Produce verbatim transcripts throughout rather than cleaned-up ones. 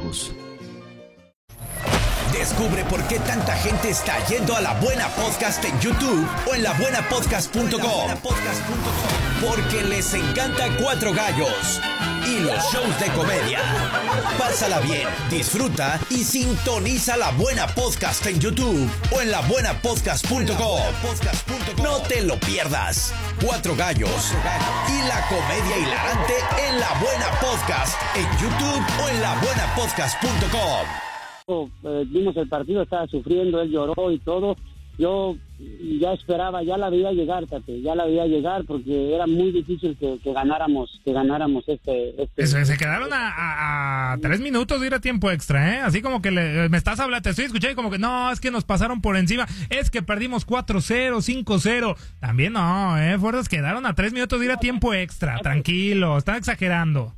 Veracruz. Descubre por qué tanta gente está yendo a La Buena Podcast en YouTube o en la buena podcast punto com. Porque les encanta Cuatro Gallos y los shows de comedia. Pásala bien, disfruta y sintoniza La Buena Podcast en YouTube o en la buena podcast punto com. No te lo pierdas. Cuatro Gallos y la comedia hilarante en La Buena Podcast en YouTube o en la buena podcast punto com. Eh, vimos el partido, estaba sufriendo, él lloró y todo. Yo ya esperaba, ya la veía llegar, Tate, ya la veía llegar porque era muy difícil que, que ganáramos, que ganáramos este. este se, se quedaron a, a, a tres minutos de ir a tiempo extra, ¿eh? Así como que le, me estás hablando, te estoy escuchando y como que no, es que nos pasaron por encima, es que perdimos cuatro cero, cinco cero. También no, ¿eh? Fuerzas quedaron a tres minutos de ir a tiempo extra, tranquilo, están exagerando.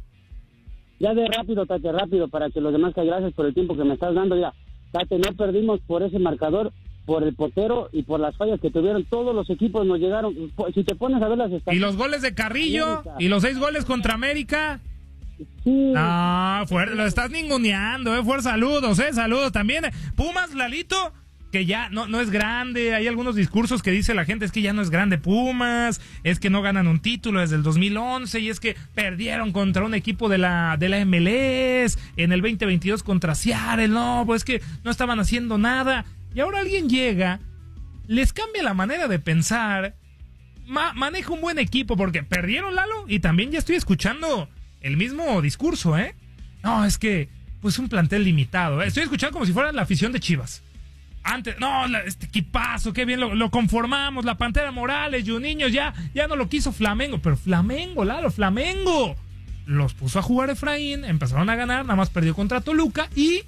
Ya de rápido, Tate, rápido, para que los demás, que gracias por el tiempo que me estás dando. Ya, Tate, no perdimos por ese marcador, por el portero y por las fallas que tuvieron. Todos los equipos nos llegaron. Si te pones a ver las estadísticas. ¿Y los goles de Carrillo? América. ¿Y los seis goles contra América? Sí. No, fuerte, lo estás ninguneando, eh, fuerza, saludos, eh, saludos también. Pumas, Lalito, que ya no, no es grande, hay algunos discursos que dice la gente, es que ya no es grande Pumas, es que no ganan un título desde el dos mil once, y es que perdieron contra un equipo de la de la M L S en el veinte veintidós contra Seattle, no, pues es que no estaban haciendo nada, y ahora alguien llega, les cambia la manera de pensar, ma- maneja un buen equipo, porque perdieron, Lalo, y también ya estoy escuchando el mismo discurso, ¿eh? No, es que, pues un plantel limitado, ¿eh? Estoy escuchando como si fuera la afición de Chivas. Antes, no, la, este equipazo, qué bien lo, lo conformamos, la Pantera Morales, Juninho, ya, ya no lo quiso Flamengo, pero Flamengo, Lalo, Flamengo, los puso a jugar Efraín, empezaron a ganar, nada más perdió contra Toluca y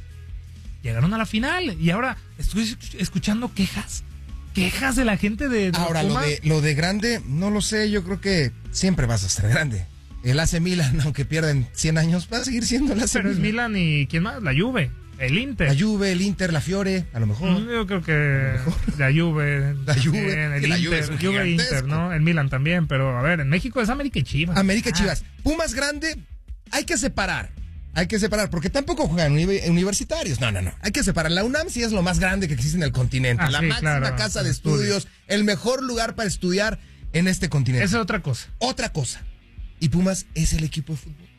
llegaron a la final, y ahora estoy escuchando quejas, quejas de la gente de, de ahora lo de, lo de grande, no lo sé, yo creo que siempre vas a ser grande. El A C Milan, aunque pierden cien años, va a seguir siendo el A C Pero Milan. es Milan y ¿quién más? La Juve. El Inter. La Juve, el Inter, la Fiore, a lo mejor. Yo creo que la Juve. La Juve. Bien, el la Inter. Juve es un Juve Inter, ¿no? El Milan también, pero a ver, en México es América y Chivas. América y ah. Chivas. Pumas grande, hay que separar. Hay que separar, porque tampoco juegan uni- universitarios. No, no, no. Hay que separar. La UNAM sí es lo más grande que existe en el continente. Ah, la sí, máxima claro, casa de estudios, el mejor lugar para estudiar en este continente. Esa es otra cosa. Otra cosa. Y Pumas es el equipo de fútbol.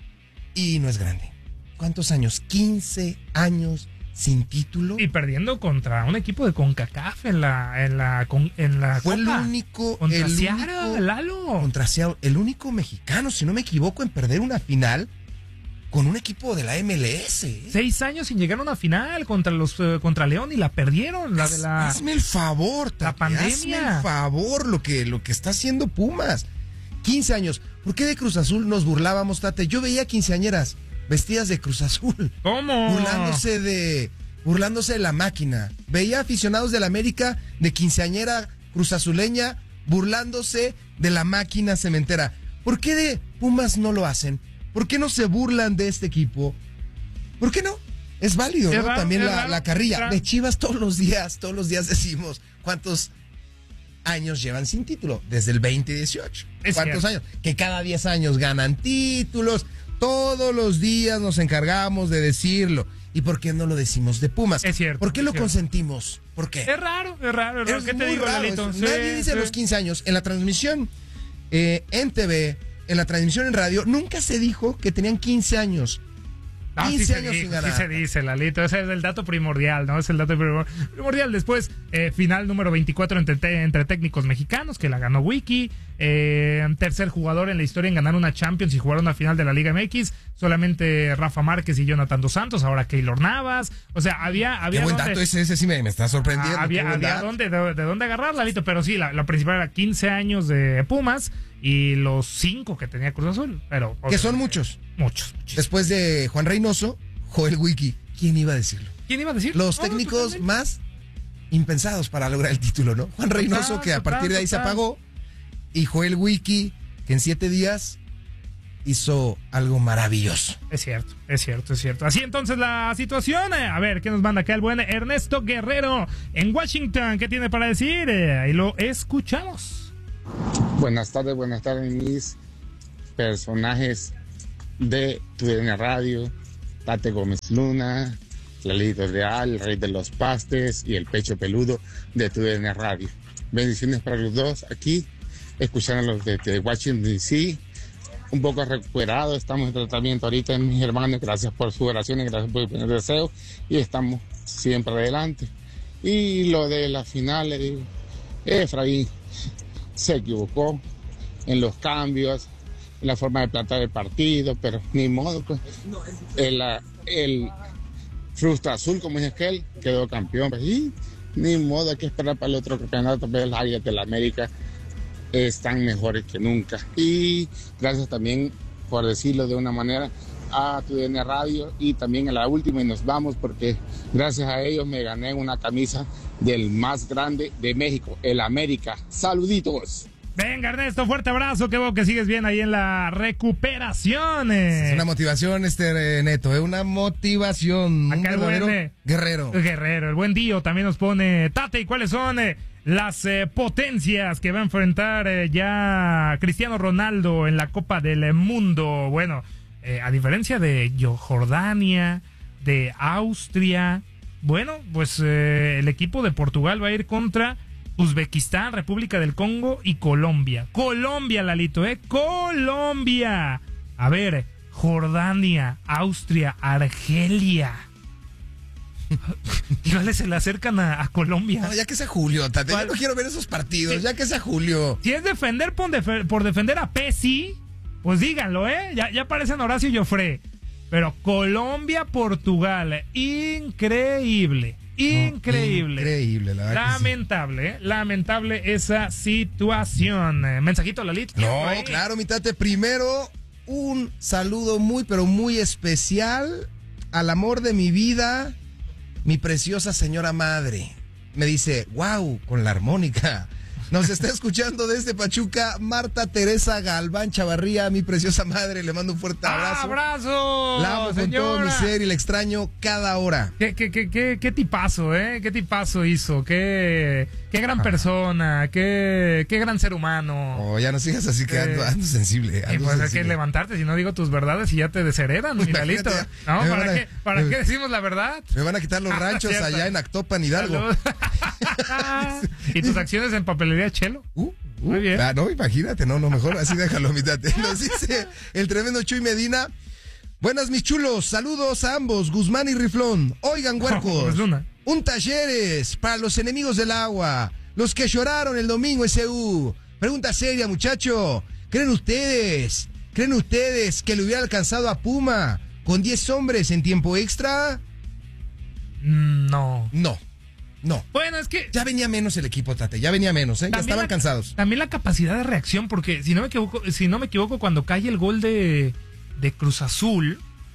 Y no es grande. ¿Cuántos años? quince años sin título. Y perdiendo contra un equipo de CONCACAF en la en la con, en la Fue Copa. el único contra el Seattle, único, Lalo. Contra Seattle, el único mexicano, si no me equivoco, en perder una final con un equipo de la M L S. ¿eh? Seis años sin llegar a una final contra los uh, contra León y la perdieron, la de la Hazme el favor, Tati, la pandemia. Hazme el favor lo que lo que está haciendo Pumas. quince años. ¿Por qué de Cruz Azul nos burlábamos, Tate? Yo veía quinceañeras vestidas de Cruz Azul. ¿Cómo? Burlándose de burlándose de la máquina. Veía aficionados de la América de quinceañera cruzazuleña burlándose de la máquina cementera. ¿Por qué de Pumas no lo hacen? ¿Por qué no se burlan de este equipo? ¿Por qué no? Es válido, es ¿no? raro, También la, raro, la carrilla. de Chivas todos los días, todos los días decimos cuántos años llevan sin título. Desde el veinte dieciocho. Es ¿Cuántos cierto. años? Que cada diez años ganan títulos. Todos los días nos encargamos de decirlo. ¿Y por qué no lo decimos de Pumas? Es cierto. ¿Por qué es lo cierto. consentimos? ¿Por qué? Es raro, es raro, es raro. Es ¿Qué te muy digo, raro Lalito? eso. Sí, Nadie dice sí. los quince años. En la transmisión eh, en T V, en la transmisión en radio, nunca se dijo que tenían quince años. No, quince sí años se sin dijo, ganar. sí se dice, Lalito. Ese es el dato primordial, ¿no? Es el dato primor- primordial. Después, eh, final número veinticuatro entre, te- entre técnicos mexicanos, que la ganó Wiki. Eh, tercer jugador en la historia en ganar una Champions y jugar una final de la Liga M X. Solamente Rafa Márquez y Jonathan Dos Santos. Ahora Keylor Navas. O sea, había... había Qué buen donde, dato ese, ese sí me, me está sorprendiendo. Ah, había qué buen había dato. dónde, de, de dónde agarrar, Lalito. Pero sí, la, la principal era quince años de Pumas y los cinco que tenía Cruz Azul. Pero, Que son muchos. Muchos, muchos. Después de Juan Reynoso, Joel Wiki. ¿Quién iba a decirlo? ¿Quién iba a decir? Los No, técnicos totalmente. más impensados para lograr el título, ¿no? Juan Reynoso, Total, que a total, partir de ahí se total. apagó. Y Joel Wiki, que en siete días hizo algo maravilloso. Es cierto, es cierto, es cierto. Así entonces la situación. eh, a ver, ¿qué nos manda acá el buen Ernesto Guerrero en Washington? ¿Qué tiene para decir? Eh, ahí lo escuchamos. Buenas tardes, buenas tardes, mis personajes de Tu D N Radio, Tate Gómez Luna, Lalito Real, el rey de los pastes y el pecho peludo de tu D N Radio. Bendiciones para los dos aquí, escuchándolos desde Washington D C, un poco recuperado, estamos en tratamiento ahorita, mis hermanos, gracias por sus oraciones, gracias por el deseo y estamos siempre adelante. Y lo de la final, eh, Efraín se equivocó en los cambios, en la forma de plantar el partido, pero ni modo, pues el, el Frustra Azul, como es aquel, quedó campeón, pues, y ni modo, hay que esperar para el otro campeonato, pero las Águilas de la América están mejores que nunca. Y gracias también, por decirlo de una manera, a tu D N Radio y también a la última, y nos vamos porque gracias a ellos me gané una camisa del más grande de México, el América. Saluditos. Venga, Ernesto, fuerte abrazo, qué bueno que sigues bien ahí en la recuperación. Eh. Es una motivación, este Neto, es una motivación. Acá un el verdadero buen, eh, guerrero. Guerrero, el buen Dio también nos pone, Tate, ¿y cuáles son eh, las eh, potencias que va a enfrentar eh, ya Cristiano Ronaldo en la Copa del Mundo? Bueno, eh, a diferencia de Jordania, de Austria, bueno, pues eh, el equipo de Portugal va a ir contra Uzbekistán, República del Congo y Colombia. Colombia, Lalito, ¿eh? Colombia. A ver, Jordania, Austria, Argelia. Y vale, se le acercan a, a Colombia. No, ya que sea Julio, Tate, yo no quiero ver esos partidos, Sí. ya que sea Julio. Si es defender por, def- por defender a Pessi, pues díganlo, ¿eh? Ya, ya parecen Horacio y Joffre. Pero Colombia, Portugal, increíble. Increíble. No, increíble, la verdad. Lamentable, ¿eh? Lamentable esa situación. Eh, Mensajito, Lalito. No, claro, mi Tate. Primero, un saludo muy, pero muy especial al amor de mi vida, mi preciosa señora madre. Me dice, wow, con la armónica. Nos está escuchando desde Pachuca Marta Teresa Galván Chavarría, mi preciosa madre. Le mando un fuerte abrazo. ¡Abrazo! La amo con todo mi ser y la extraño cada hora. ¿Qué, qué, qué, qué, qué tipazo, eh? ¿Qué tipazo hizo? ¿Qué, qué gran persona? ¿Qué, qué gran ser humano? Oh, ya no sigas así que Eh, ando, ando sensible. Y Ando pues hay que sensible. levantarte, si no digo tus verdades y ya te desheredan, mi Lalito. Imagínate, ¿No? me ¿Para, van a- qué, ¿Para me- qué decimos la verdad? Me van a quitar los ranchos Cierto. allá en Actopan, Hidalgo. Salud. ¿Y tus acciones en papelería Chelo? Uh, uh, Muy bien. ah, no, imagínate, no, no, mejor así déjalo, mi Tate. Nos dice el tremendo Chuy Medina. Buenas, mis chulos, saludos a ambos, Guzmán y Riflón. Oigan, huercos, Pues una. un talleres para los enemigos del agua, los que lloraron el domingo S U. Pregunta seria, muchacho. ¿Creen ustedes, creen ustedes que le hubiera alcanzado a Puma con diez hombres en tiempo extra? Mm, No. No, no. Bueno, es que Ya venía menos el equipo, Tate, ya venía menos, ¿eh? Ya También estaban la- cansados. También la capacidad de reacción, porque si no me equivoco, si no me equivoco, cuando cae el gol de, de Cruz Azul,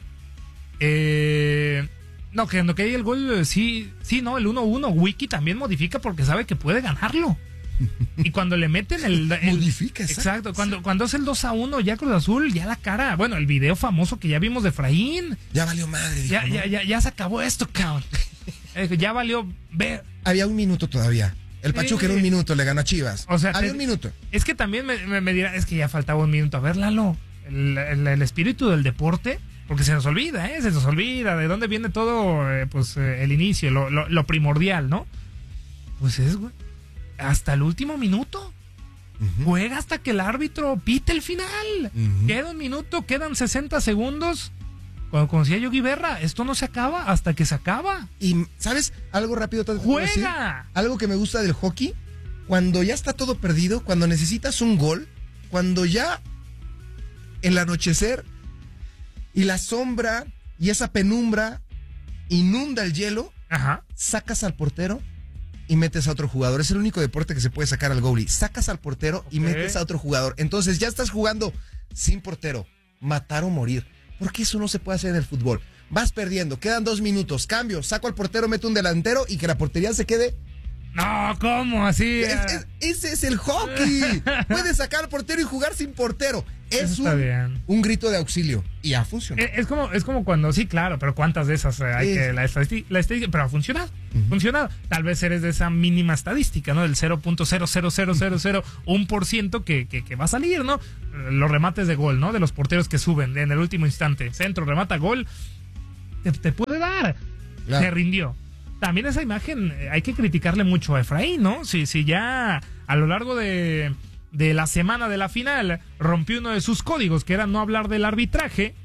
eh, no, que cuando cae el gol, eh, sí, sí, no, el uno uno, Wiki también modifica porque sabe que puede ganarlo. Y cuando le meten el... el- Modifica, exacto. Exacto, cuando, cuando es el dos a uno ya Cruz Azul, ya la cara, bueno, el video famoso que ya vimos de Efraín, Ya valió madre, dijo, ya, ¿no? ya, ya, ya se acabó esto, cabrón. Eh, ya valió ver. Había un minuto todavía. El Pachuca Sí. en un minuto le ganó a Chivas. O sea, había te- un minuto. Es que también me, me, me dirá, es que ya faltaba un minuto. A ver, Lalo, el, el, el espíritu del deporte, porque se nos olvida, ¿eh? Se nos olvida de dónde viene todo, eh, pues, eh, el inicio, lo, lo, lo primordial, ¿no? Pues es, güey, hasta el último minuto. Ujú. Juega hasta que el árbitro pite el final. Ujú. Queda un minuto, quedan sesenta segundos. Cuando conocía Yogi Berra, esto no se acaba hasta que se acaba. Y, ¿sabes? Algo rápido. te puedo decir. ¡Juega! Algo que me gusta del hockey. Cuando ya está todo perdido, cuando necesitas un gol, cuando ya el anochecer y la sombra y esa penumbra inunda el hielo, Ajá. sacas al portero y metes a otro jugador. Es el único deporte que se puede sacar al goalie. Sacas al portero y Ok. metes a otro jugador. Entonces ya estás jugando sin portero. Matar o morir. Porque eso no se puede hacer en el fútbol. Vas perdiendo, quedan dos minutos. Cambio, saco al portero, meto un delantero y que la portería se quede. No, ¿cómo? Así. Es- es- ese es el hockey. Puedes sacar al portero y jugar sin portero. Es Eso está un, bien. un grito de auxilio. Y ha funcionado. Es, es como, es como cuando, sí, claro, pero ¿cuántas de esas eh, hay Sí. que la estadística, la estadística, pero ha funcionado, Ujú. funcionado. Tal vez eres de esa mínima estadística, ¿no? Del cero punto cero cero cero cero cero uno por ciento que, que, que va a salir, ¿no? Los remates de gol, ¿no? De los porteros que suben en el último instante. Centro, remata, gol. te, te puede dar. Claro. Se rindió. También esa imagen hay que criticarle mucho a Efraín, ¿no? Si, si ya a lo largo de, de la semana de la final rompió uno de sus códigos, que era no hablar del arbitraje,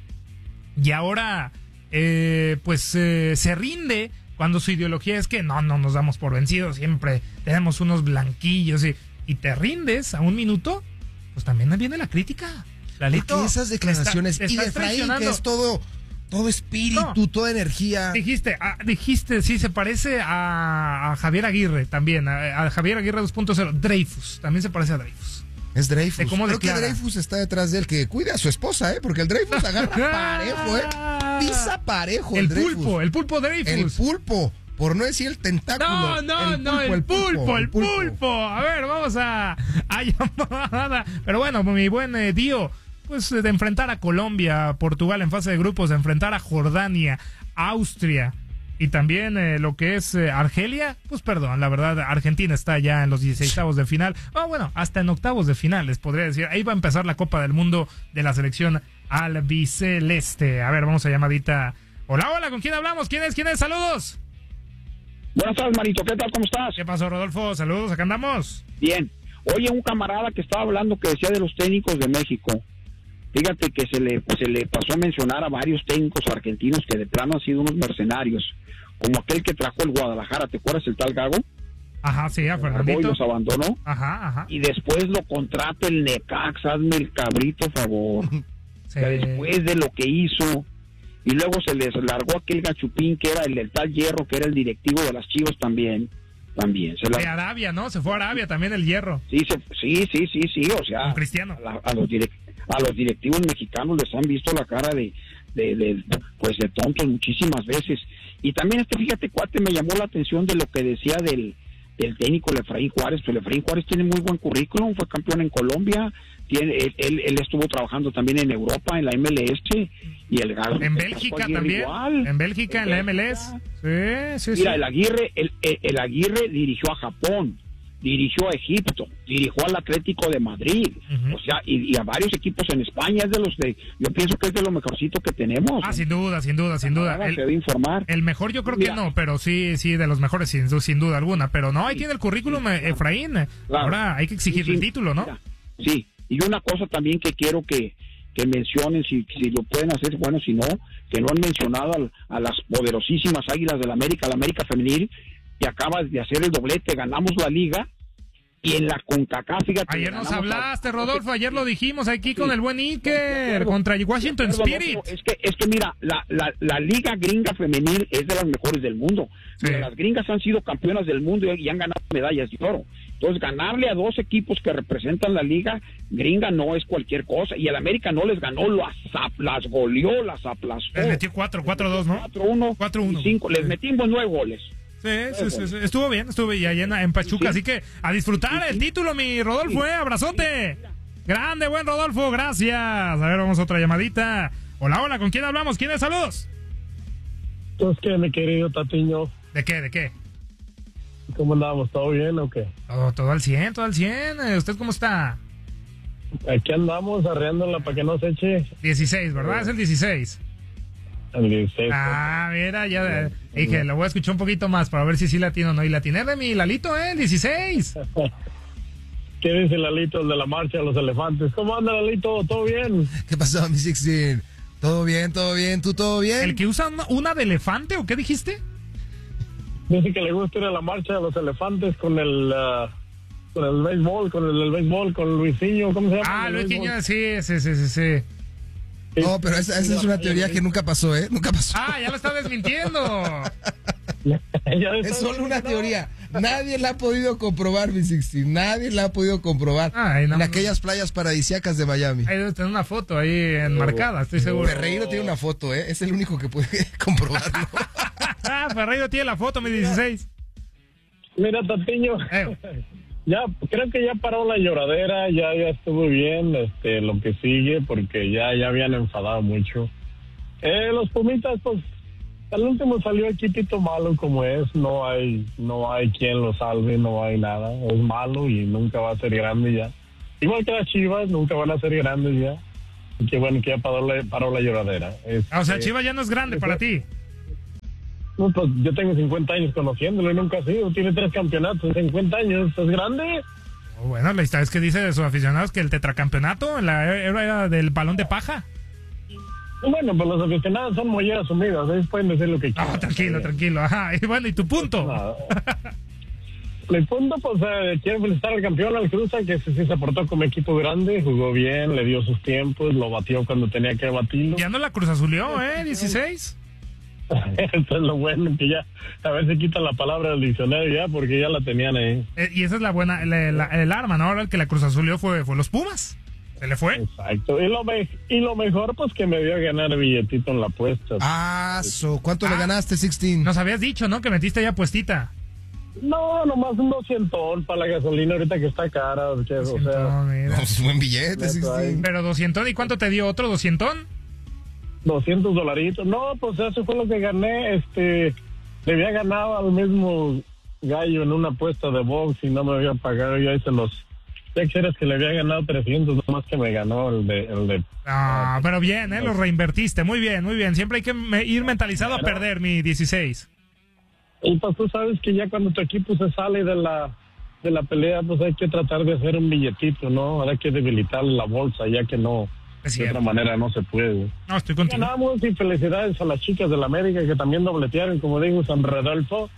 y ahora eh, pues eh, se rinde cuando su ideología es que no, no nos damos por vencidos, siempre tenemos unos blanquillos y, y te rindes a un minuto, pues también viene la crítica. Lalito, porque esas declaraciones te está, te y de Efraín, que es todo... Todo espíritu, no. toda energía. Dijiste, ah, dijiste, sí, se parece a, a Javier Aguirre también, a, a Javier Aguirre dos punto cero. Dreyfus, también se parece a Dreyfus. Es Dreyfus. De cómo Creo declara. que Dreyfus está detrás de él, que cuide a su esposa, ¿eh? Porque el Dreyfus agarra parejo, ¿eh? Pisa parejo el, el Dreyfus. pulpo, el pulpo Dreyfus. El pulpo, por no decir el tentáculo. No, no, el no, pulpo, el, el pulpo, pulpo, el pulpo, el pulpo. A ver, vamos a, a llamada. Pero bueno, mi buen eh, Dio, pues de enfrentar a Colombia, Portugal en fase de grupos, de enfrentar a Jordania, Austria y también eh, lo que es eh, Argelia, pues perdón, la verdad, Argentina está ya en los dieciseisavos de final, oh, bueno, hasta en octavos de final, les podría decir, ahí va a empezar la Copa del Mundo de la selección albiceleste. A ver, vamos a llamadita. Hola, hola, ¿con quién hablamos? ¿Quién es? ¿Quién es? Saludos. Buenas tardes, Marito, ¿qué tal? ¿Cómo estás? ¿Qué pasó, Rodolfo? Saludos, acá andamos. Bien. Oye, un camarada que estaba hablando que decía de los técnicos de México. Fíjate que se le se le pasó a mencionar a varios técnicos argentinos que de plano han sido unos mercenarios, como aquel que trajo el Guadalajara, ¿te acuerdas el tal Gago? Ajá, sí, a Fernandito. Y los abandonó. Ajá, ajá. Y después lo contrata el Necaxa, hazme el cabrito favor. Sí. Que después de lo que hizo, y luego se les largó aquel gachupín que era el del tal Hierro, que era el directivo de las Chivas también. También. Se la... De Arabia, ¿no? Se fue a Arabia también el Hierro. Sí, se... sí, sí, sí, sí, o sea. Un cristiano. A, la, a los direct... a los directivos mexicanos les han visto la cara de, de, de, pues de tontos muchísimas veces. Y también este, fíjate, cuate, me llamó la atención de lo que decía del, del técnico Efraín Juárez. Pues Efraín Juárez tiene muy buen currículum, fue campeón en Colombia, tiene, él, él, él estuvo trabajando también en Europa, en la M L S, y el Gas. En Bélgica también, igual. en Bélgica, en, en la M L S. Sí, sí, Mira, sí. el Aguirre, el, el, el Aguirre dirigió a Japón, dirigió a Egipto, dirigió al Atlético de Madrid, uh-huh. o sea, y, y a varios equipos en España. Es de los de, yo pienso que es de lo mejorcito que tenemos. Ah, ¿eh? sin duda, sin duda, sin duda. El, debe informar. El mejor yo creo Mira, que no, pero sí, sí, de los mejores sin, sin duda alguna. Pero no, ahí sí, tiene el currículum sí, Efraín. Claro. Ahora hay que exigirle sí, sí, el título, ¿no? Mira, sí, y una cosa también que quiero que, que mencionen, si, si lo pueden hacer, bueno, si no, que no han mencionado al, a las poderosísimas Águilas de la América, la América Femenil, que acaba de hacer el doblete, ganamos la liga. Y en la CONCACAF, fíjate. Ayer nos hablaste, a... Rodolfo, ayer lo dijimos aquí sí, con el buen Iker, contra Washington Spirit. No, es que, es que mira, la, la, la liga gringa femenil es de las mejores del mundo. Sí. Mira, las gringas han sido campeonas del mundo y han ganado medallas de oro. Entonces, ganarle a dos equipos que representan la liga gringa no es cualquier cosa. Y el América no les ganó, las, las goleó, las aplastó. Les metió cuatro, cuatro dos, ¿no? cuatro uno, cuatro uno. cinco, les metimos nueve goles. Sí, sí, sí, sí, estuvo bien, estuvo bien allá en, en Pachuca, sí, sí. Así que a disfrutar sí, el título, mi Rodolfo, sí. eh, abrazote. Sí. Grande, buen Rodolfo, gracias. A ver, vamos a otra llamadita. Hola, hola, ¿con quién hablamos? ¿Quién es? Saludos. Pues que, mi querido Tatiño. ¿De qué, de qué? ¿Cómo andamos? ¿Todo bien o qué? Todo, todo al cien, todo al cien. ¿Usted cómo está? Aquí andamos arreándola para que no se eche. dieciséis, ¿verdad? Es el dieciséis. El dieciséis. Ah, mira, ya sí, dije, sí. Lo voy a escuchar un poquito más para ver si sí latino o no. Y latiné de mi Lalito, ¿eh? El dieciséis. ¿Qué dice Lalito, el de la marcha de los elefantes? ¿Cómo anda, Lalito? ¿Todo bien? ¿Qué pasó, mi Sixteen? ¿Todo bien, todo bien? ¿Tú todo bien? ¿El que usa una, una de elefante o qué dijiste? Dice que le gusta ir a la marcha de los elefantes con el... Uh, con el béisbol, con el, el béisbol, con Luisinho, ¿cómo se llama? Ah, Luisinho, sí, sí, sí, sí, sí. No, pero esa, esa es una teoría que nunca pasó, ¿eh? Nunca pasó. Ah, ya lo está desmintiendo. Es solo una teoría. Nadie la ha podido comprobar, mi Sixteen. Nadie la ha podido comprobar. Ay, no, en aquellas playas paradisíacas de Miami. Ahí debe tener una foto ahí enmarcada, estoy seguro. Ferreiro tiene una foto, ¿eh? Es el único que puede comprobarlo. Ferreiro tiene la foto, mi dieciséis. Mira, Tatiño. Eh. Ya, creo que ya paró la lloradera, ya ya estuvo bien, este, lo que sigue, porque ya, ya habían enfadado mucho. Eh, los Pumitas, pues, al último salió equipito malo como es, no hay, no hay quien lo salve, no hay nada, es malo y nunca va a ser grande ya. Igual que las Chivas, nunca van a ser grandes ya. Y qué bueno que ya paró la, paró la lloradera. Este, ah, o sea, Chivas ya no es grande para ti. No, pues yo tengo cincuenta años conociéndolo y nunca ha sido. Tiene tres campeonatos en cincuenta años. ¿Es grande? Oh, bueno, la historia es que dice de sus aficionados que el tetracampeonato en la era del balón de paja. Bueno, pues los aficionados son molleras sumidas. Ellos pueden decir lo que quieran. Oh, tranquilo, tranquilo. Ajá. Y bueno, ¿y tu punto? No. Mi punto, pues, eh, quiero felicitar al campeón, al Cruza, que sí, sí se portó como equipo grande, jugó bien, le dio sus tiempos, lo batió cuando tenía que batirlo. Ya no la Cruz Azulió, ¿eh? dieciséis. Eso es lo bueno, que ya, a ver si quitan la palabra del diccionario ya, porque ya la tenían ahí. Eh, y esa es la buena, la, la, el arma, ¿no? Ahora el que la Cruz Azulió fue, fue los Pumas. Se le fue. Exacto. Y lo, me, y lo mejor, pues, que me dio a ganar billetito en la apuesta. Ah, so, ¿cuánto Ah. le ganaste, Sixteen? Nos habías dicho, ¿no? Que metiste ya puestita. No, nomás un doscientón para la gasolina ahorita que está cara. Que, o sea, No, pues es buen billete, Sixteen. Pero doscientón, ¿y cuánto te dio otro doscientón? doscientos dolaritos. No, pues eso fue lo que gané. Este, le había ganado al mismo gallo en una apuesta de box y no me había pagado. Yo hice los cheques que le había ganado trescientos, nomás que me ganó el de... El de Ah, pero bien, ¿eh? Lo reinvertiste. Muy bien, muy bien. Siempre hay que me- ir mentalizado a perder, mi dieciséis. Y pues tú sabes que ya cuando tu equipo se sale de la de la pelea, pues hay que tratar de hacer un billetito, ¿no? Hay que debilitar la bolsa, ya que no, Es de otra cierto. manera no se puede. No, estoy contigo. Ganamos y felicidades a las chicas de la América que también dobletearon, como digo, San Rodolfo.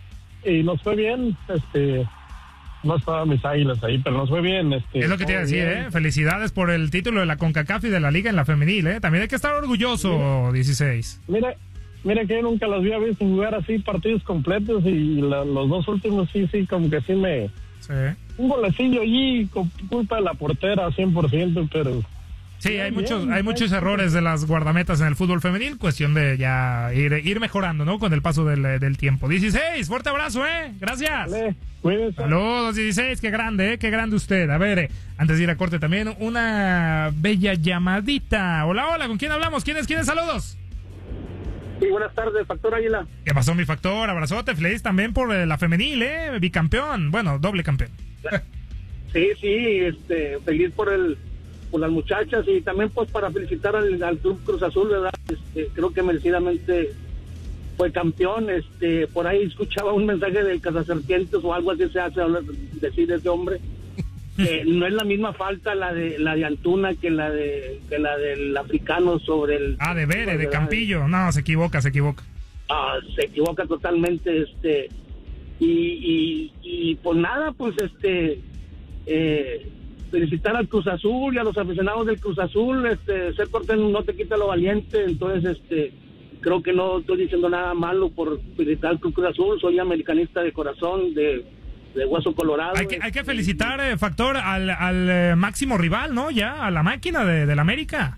Y nos fue bien, este, no estaban mis águilas ahí, pero nos fue bien. Este, Es lo que te iba a decir, bien. ¿eh? Felicidades por el título de la CONCACAF y de la Liga en la femenil, ¿eh? También hay que estar orgulloso, dieciséis. Mira, mira que yo nunca las había visto jugar así partidos completos y la- los dos últimos sí, sí, como que sí me... Sí. Un golecillo allí con culpa de la portera cien por ciento, pero... Sí, hay Bien, muchos, bien, hay muchos errores de las guardametas en el fútbol femenil, cuestión de ya ir, ir mejorando, ¿no? Con el paso del, del tiempo. dieciséis, fuerte abrazo, ¿eh? Gracias. Vale, cuídense. Saludos, dieciséis, qué grande, ¿eh? Qué grande usted. A ver, eh, antes de ir a corte también, una bella llamadita. Hola, hola, ¿con quién hablamos? ¿Quiénes quieren saludos? Sí, buenas tardes, Factor Águila. ¿Qué pasó, mi factor? Abrazote, feliz también por eh, la femenil, ¿eh? Bicampeón, bueno, doble campeón. Sí, sí, este, feliz por el por las muchachas y también pues para felicitar al, al Club Cruz Azul, ¿verdad? Este, creo que merecidamente fue campeón. Este, por ahí escuchaba un mensaje del Cazaserpientes o algo así se hace hablar, decir de ese hombre. Que no es la misma falta la de la de Antuna que la de que la del africano sobre el Ah, de Vere, de Campillo. No, se equivoca, se equivoca. Ah, se equivoca totalmente, este, y, y, y pues nada, pues este, eh, felicitar al Cruz Azul y a los aficionados del Cruz Azul, este, ser cortés no te quita lo valiente, entonces, este, creo que no estoy diciendo nada malo por felicitar al Cruz Azul, soy americanista de corazón, de, de hueso colorado. Hay que, hay que felicitar, eh, Factor, al, al eh, máximo rival, ¿no? Ya, a la máquina de, de la América.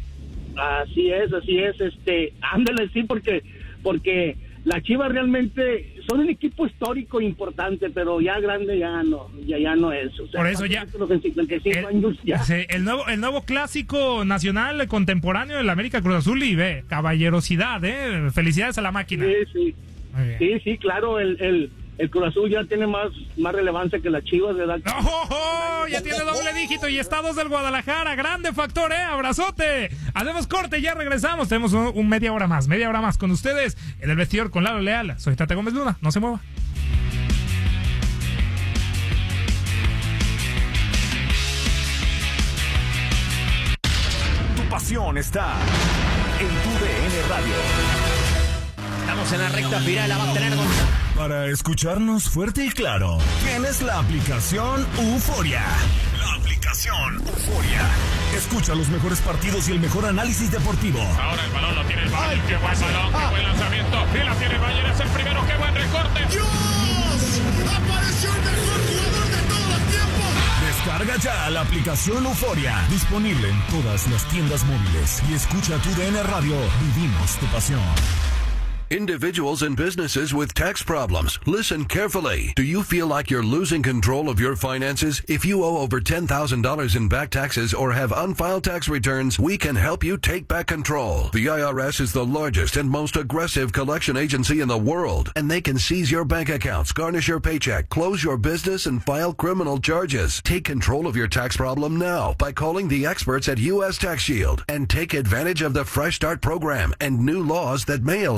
Así es, así es, este, ándale, sí, porque, porque las Chivas realmente son un equipo histórico importante, pero ya grande ya no, ya, ya no es. O sea, Por eso ya- los cincuenta y cinco El, años ya. sí, el nuevo, el nuevo clásico nacional contemporáneo de la América Cruz Azul y ve, caballerosidad, ¿eh? Felicidades a la máquina. Sí, sí, Muy bien. sí, sí, claro, el, el, el Cruz Azul ya tiene más, más relevancia que las Chivas, ¿verdad? ¡Oh, oh, oh! Ya tiene doble dígito y estados del Guadalajara. Grande Factor, ¿eh? Abrazote. Hacemos corte, ya regresamos. Tenemos un, un media hora más, media hora más con ustedes en el vestidor con Lalo Leal. Soy Tate Gómez Luna. No se mueva. Tu pasión está en tu D N Radio. Estamos en la recta final, la va a tener con... Para escucharnos fuerte y claro, tienes la aplicación Euforia. La aplicación Euforia. Escucha los mejores partidos y el mejor análisis deportivo. Ahora el balón lo tiene el Bayern. Qué buen balón, qué buen lanzamiento. Y la tiene el Bayern, es el primero. Qué buen recorte. ¡Dios! ¡Apareció el mejor jugador de todos los tiempos! Descarga ya la aplicación Euforia. Disponible en todas las tiendas móviles. Y escucha tu D N Radio. Vivimos tu pasión. Individuals and businesses with tax problems. Listen carefully. Do you feel like you're losing control of your finances? If you owe over ten thousand dollars in back taxes or have unfiled tax returns, we can help you take back control. The I R S is the largest and most aggressive collection agency in the world, and they can seize your bank accounts, garnish your paycheck, close your business, and file criminal charges. Take control of your tax problem now by calling the experts at U S Tax Shield and take advantage of the Fresh Start program and new laws that may allow us to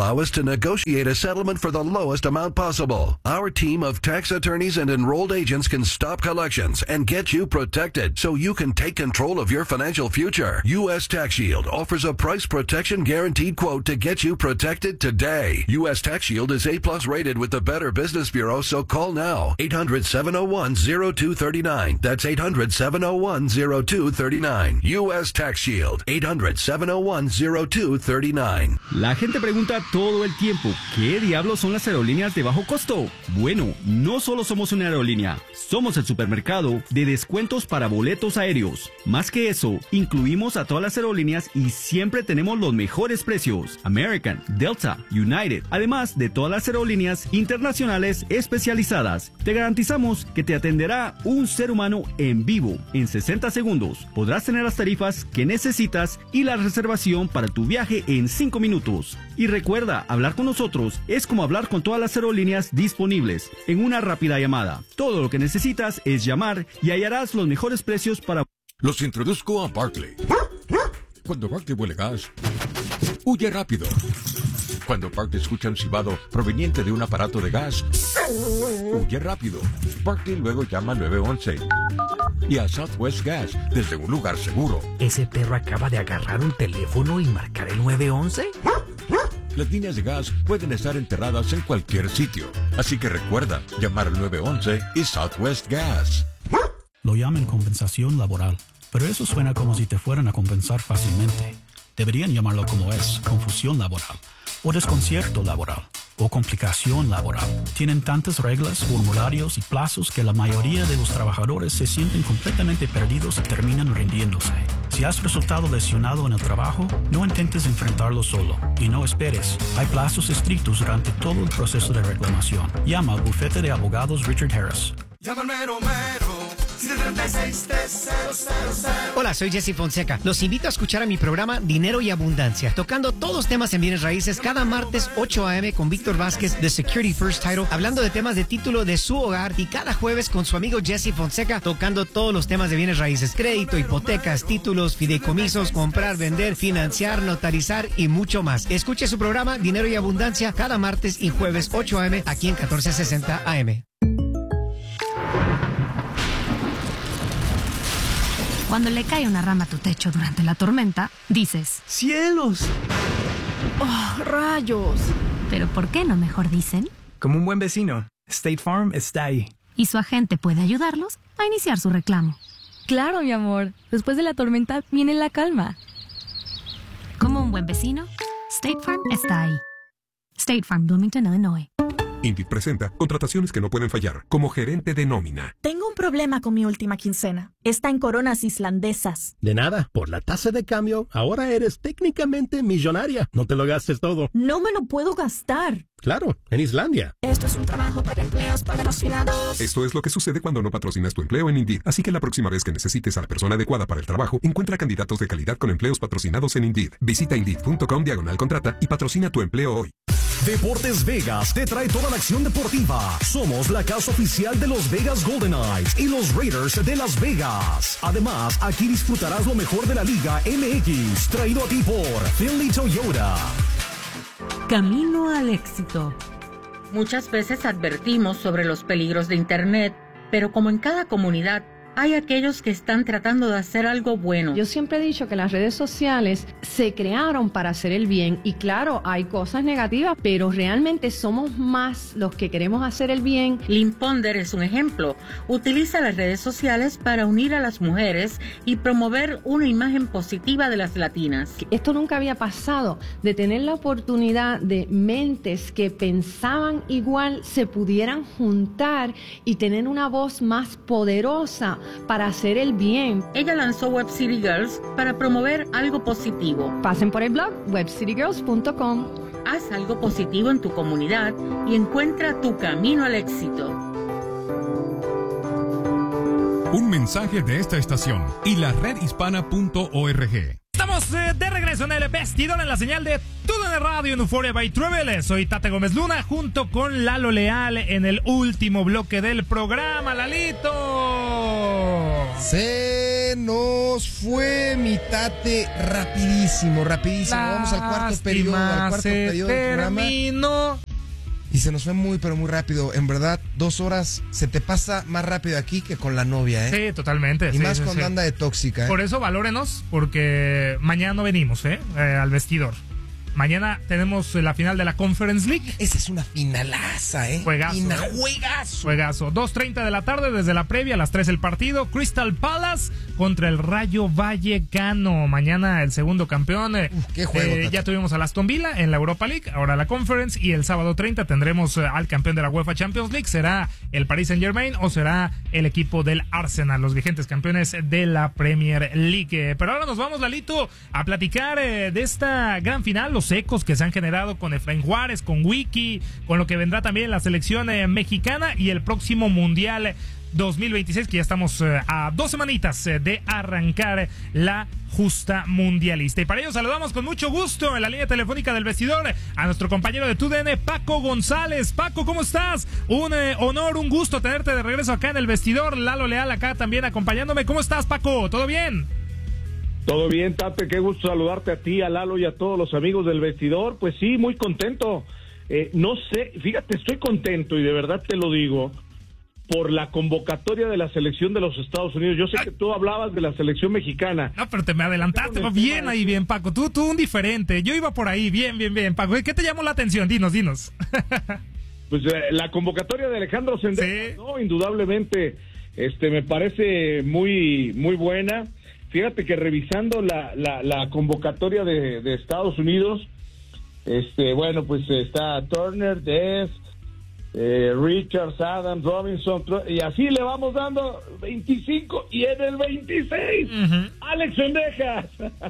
negotiate a settlement for the lowest amount possible. Our team of tax attorneys and enrolled agents can stop collections and get you protected so you can take control of your financial future. U S Tax Shield offers a price protection guaranteed quote to get you protected today. U S Tax Shield is A plus rated with the Better Business Bureau, so call now. eight hundred, seven oh one, oh two three nine. That's eight hundred, seven oh one, oh two three nine. U S Tax Shield. eight hundred, seven oh one, oh two three nine. La gente pregunta todo el tiempo, ¿qué diablos son las aerolíneas de bajo costo? Bueno, no solo somos una aerolínea, somos el supermercado de descuentos para boletos aéreos. Más que eso, incluimos a todas las aerolíneas y siempre tenemos los mejores precios. American, Delta, United, además de todas las aerolíneas internacionales especializadas. Te garantizamos que te atenderá un ser humano en vivo en sesenta segundos. Podrás tener las tarifas que necesitas y la reservación para tu viaje en cinco minutos. Y recuerda, hablar con nosotros es como hablar con todas las aerolíneas disponibles en una rápida llamada. Todo lo que necesitas es llamar y hallarás los mejores precios para... Los introduzco a Barkley. Cuando Barkley huele gas, huye rápido. Cuando Barkley escucha un silbado proveniente de un aparato de gas, huye rápido. Barkley luego llama al nueve once y a Southwest Gas desde un lugar seguro. ¿Ese perro acaba de agarrar un teléfono y marcar el nueve once? Las líneas de gas pueden estar enterradas en cualquier sitio, así que recuerda llamar al nueve once y Southwest Gas. Lo llaman compensación laboral, pero eso suena como si te fueran a compensar fácilmente. Deberían llamarlo como es, confusión laboral, o desconcierto laboral, o complicación laboral. Tienen tantas reglas, formularios y plazos que la mayoría de los trabajadores se sienten completamente perdidos y terminan rindiéndose. Si has resultado lesionado en el trabajo, no intentes enfrentarlo solo y no esperes. Hay plazos estrictos durante todo el proceso de reclamación. Llama al bufete de abogados Richard Harris. Llama al mero mero. Hola, soy Jesse Fonseca. Los invito a escuchar a mi programa Dinero y Abundancia, tocando todos los temas en bienes raíces cada martes ocho a eme con Víctor Vázquez de Security First Title, hablando de temas de título de su hogar, y cada jueves con su amigo Jesse Fonseca tocando todos los temas de bienes raíces: crédito, hipotecas, títulos, fideicomisos, comprar, vender, financiar, notarizar y mucho más. Escuche su programa Dinero y Abundancia cada martes y jueves ocho a eme aquí en catorce sesenta A M. Cuando le cae una rama a tu techo durante la tormenta, dices: ¡cielos! ¡Oh, rayos! Pero ¿por qué no mejor dicen? Como un buen vecino, State Farm está ahí. Y su agente puede ayudarlos a iniciar su reclamo. Claro, mi amor. Después de la tormenta viene la calma. Como un buen vecino, State Farm está ahí. State Farm, Bloomington, Illinois. Indeed presenta contrataciones que no pueden fallar, como gerente de nómina. Tengo un problema con mi última quincena. Está en coronas islandesas. De nada, por la tasa de cambio, ahora eres técnicamente millonaria. No te lo gastes todo. No me lo puedo gastar. Claro, en Islandia. Esto es un trabajo para empleos patrocinados. Esto es lo que sucede cuando no patrocinas tu empleo en Indeed. Así que la próxima vez que necesites a la persona adecuada para el trabajo, encuentra candidatos de calidad con empleos patrocinados en Indeed. Visita Indeed punto com diagonal contrata y patrocina tu empleo hoy. Deportes Vegas te trae toda la acción deportiva. Somos la casa oficial de los Vegas Golden Knights y los Raiders de Las Vegas. Además, aquí disfrutarás lo mejor de la Liga M X, traído a ti por Finley Toyota. Camino al éxito. Muchas veces advertimos sobre los peligros de Internet, pero como en cada comunidad, hay aquellos que están tratando de hacer algo bueno. Yo siempre he dicho que las redes sociales se crearon para hacer el bien, y claro, hay cosas negativas, pero realmente somos más los que queremos hacer el bien. Lynn Ponder es un ejemplo. Utiliza las redes sociales para unir a las mujeres y promover una imagen positiva de las latinas. Esto nunca había pasado, de tener la oportunidad de mentes que pensaban igual se pudieran juntar y tener una voz más poderosa para hacer el bien. Ella lanzó Web City Girls para promover algo positivo. Pasen por el blog web city girls punto com. Haz algo positivo en tu comunidad y encuentra tu camino al éxito. Un mensaje de esta estación y la red hispana punto org. Estamos eh, de regreso en el vestidor en la señal de Todo en el Radio en Euphoria by Travel. Soy Tate Gómez Luna junto con Lalo Leal en el último bloque del programa. ¡Lalito! Se se nos fue mi Tate rapidísimo, rapidísimo. Vamos al cuarto periodo, al cuarto periodo del programa. Terminó. Y se nos fue muy, pero muy rápido. En verdad, dos horas se te pasa más rápido aquí que con la novia, ¿eh? Sí, totalmente. Y sí, más sí, cuando sí. anda de tóxica, ¿eh? Por eso valórenos, porque mañana no venimos, ¿eh? eh al vestidor. Mañana tenemos la final de la Conference League. Esa es una finalaza, ¿eh? Juegazo. Fina, ¿eh? juegazo. Juegazo. dos treinta de la tarde desde la previa, a las tres el partido. Crystal Palace contra el Rayo Vallecano. Mañana el segundo campeón. Uf, qué juego. Eh, ya tuvimos a Aston Villa en la Europa League, ahora la Conference. Y el sábado treinta tendremos eh, al campeón de la UEFA Champions League. ¿Será el Paris Saint Germain o será el equipo del Arsenal, los vigentes campeones de la Premier League? Pero ahora nos vamos, Lalito, a platicar eh, de esta gran final. Los ecos que se han generado con Efraín Juárez, con Wiki, con lo que vendrá también la selección eh, mexicana y el próximo Mundial dos mil veintiséis, que ya estamos eh, a dos semanitas eh, de arrancar la justa mundialista. Y para ello saludamos con mucho gusto en la línea telefónica del vestidor a nuestro compañero de T U D N, Paco González. Paco, ¿cómo estás? Un eh, honor, un gusto tenerte de regreso acá en el vestidor. Lalo Leal acá también acompañándome. ¿Cómo estás, Paco? ¿Todo bien? Todo bien, Tate, qué gusto saludarte a ti, a Lalo y a todos los amigos del vestidor. Pues sí, muy contento. Eh, no sé, fíjate, estoy contento y de verdad te lo digo por la convocatoria de la selección de los Estados Unidos. Yo sé que tú hablabas de la selección mexicana. No, pero te me adelantaste, va bien ahí, bien, Paco. Tú, tú un diferente. Yo iba por ahí, bien, bien, bien, Paco. ¿Qué te llamó la atención? Dinos, dinos. Pues eh, la convocatoria de Alejandro Sendejas, sí. No, indudablemente, este, me parece muy, muy buena. Fíjate que revisando la, la, la convocatoria de, de Estados Unidos, este, bueno, pues está Turner, Dez, eh, Richards, Adams, Robinson, y así le vamos dando veinticinco, y en el veintiséis, uh-huh. Alex Sendejas.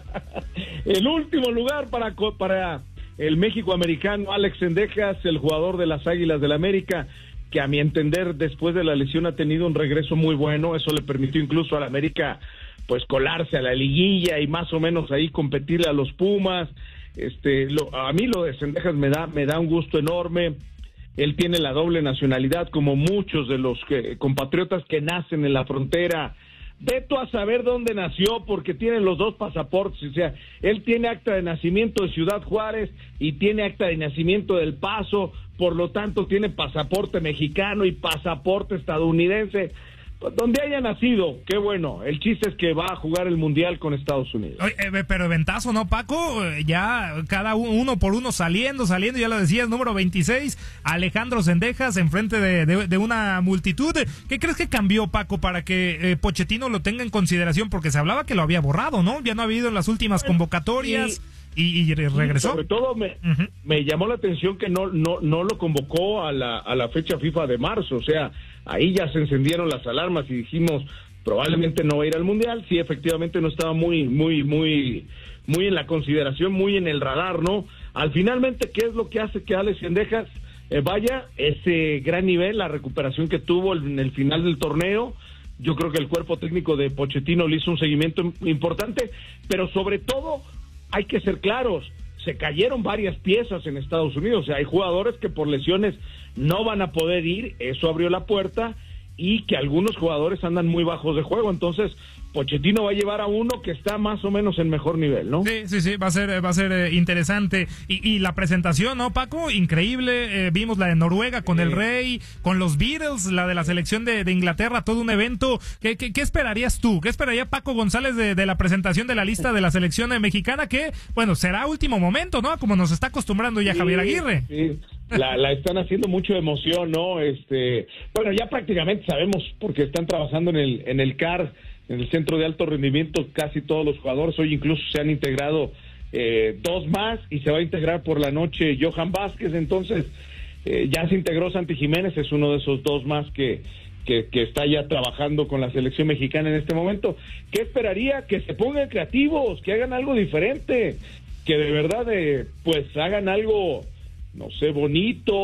El último lugar para, para el México americano, Alex Sendejas, el jugador de las Águilas del América, que a mi entender después de la lesión ha tenido un regreso muy bueno. Eso le permitió incluso al América pues colarse a la liguilla y más o menos ahí competirle a los Pumas. Este, lo, a mí lo de Sendejas me da me da un gusto enorme. Él tiene la doble nacionalidad como muchos de los que, compatriotas que nacen en la frontera. Veto a saber dónde nació porque tiene los dos pasaportes. O sea, él tiene acta de nacimiento de Ciudad Juárez y tiene acta de nacimiento del Paso, por lo tanto tiene pasaporte mexicano y pasaporte estadounidense. Donde haya nacido, qué bueno. El chiste es que va a jugar el Mundial con Estados Unidos. Oye, eh, pero ventazo, ¿no, Paco? Ya cada uno por uno saliendo, saliendo, ya lo decías, número veintiséis, Alejandro Sendejas, enfrente de, de, de una multitud. ¿Qué crees que cambió, Paco, para que eh, Pochettino lo tenga en consideración? Porque se hablaba que lo había borrado, ¿no? Ya no ha habido en las últimas convocatorias. Y, y regresó. Sobre todo me, uh-huh. me llamó la atención que no no no lo convocó a la a la fecha FIFA de marzo. O sea, ahí ya se encendieron las alarmas y dijimos probablemente no va a ir al Mundial. Sí, efectivamente no estaba muy muy muy muy en la consideración, muy en el radar, ¿no? Al finalmente, ¿qué es lo que hace que Alex Sendejas eh, vaya ese gran nivel, la recuperación que tuvo en el final del torneo? Yo creo que el cuerpo técnico de Pochettino le hizo un seguimiento importante, pero sobre todo hay que ser claros, se cayeron varias piezas en Estados Unidos, o sea, hay jugadores que por lesiones no van a poder ir, eso abrió la puerta, y que algunos jugadores andan muy bajos de juego, entonces Pochettino va a llevar a uno que está más o menos en mejor nivel, ¿no? Sí, sí, sí, va a ser, va a ser eh, interesante. Y, y la presentación, ¿no, Paco? Increíble. Eh, vimos la de Noruega con sí. el Rey, con los Beatles, la de la selección de, de Inglaterra, todo un evento. ¿Qué, qué, qué esperarías tú? ¿Qué esperaría Paco González de, de la presentación de la lista de la selección mexicana? Que, bueno, será último momento, ¿no? Como nos está acostumbrando ya sí, Javier Aguirre. Sí. La, la están haciendo mucho emoción, ¿no? Este, bueno, ya prácticamente sabemos porque están trabajando en el en el C A R, en el Centro de Alto Rendimiento, casi todos los jugadores. Hoy incluso se han integrado eh, dos más y se va a integrar por la noche Johan Vázquez. Entonces, eh, ya se integró Santi Jiménez, es uno de esos dos más que, que, que está ya trabajando con la selección mexicana en este momento. ¿Qué esperaría? Que se pongan creativos, que hagan algo diferente, que de verdad eh, pues hagan algo, no sé, bonito,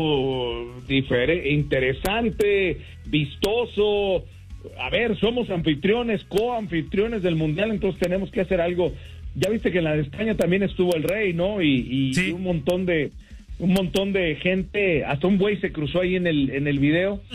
diferente, interesante, vistoso. A ver, somos anfitriones, coanfitriones del Mundial, entonces tenemos que hacer algo. Ya viste que en la de España también estuvo el Rey, ¿no? Y, y sí. un montón de un montón de gente, hasta un güey se cruzó ahí en el en el video.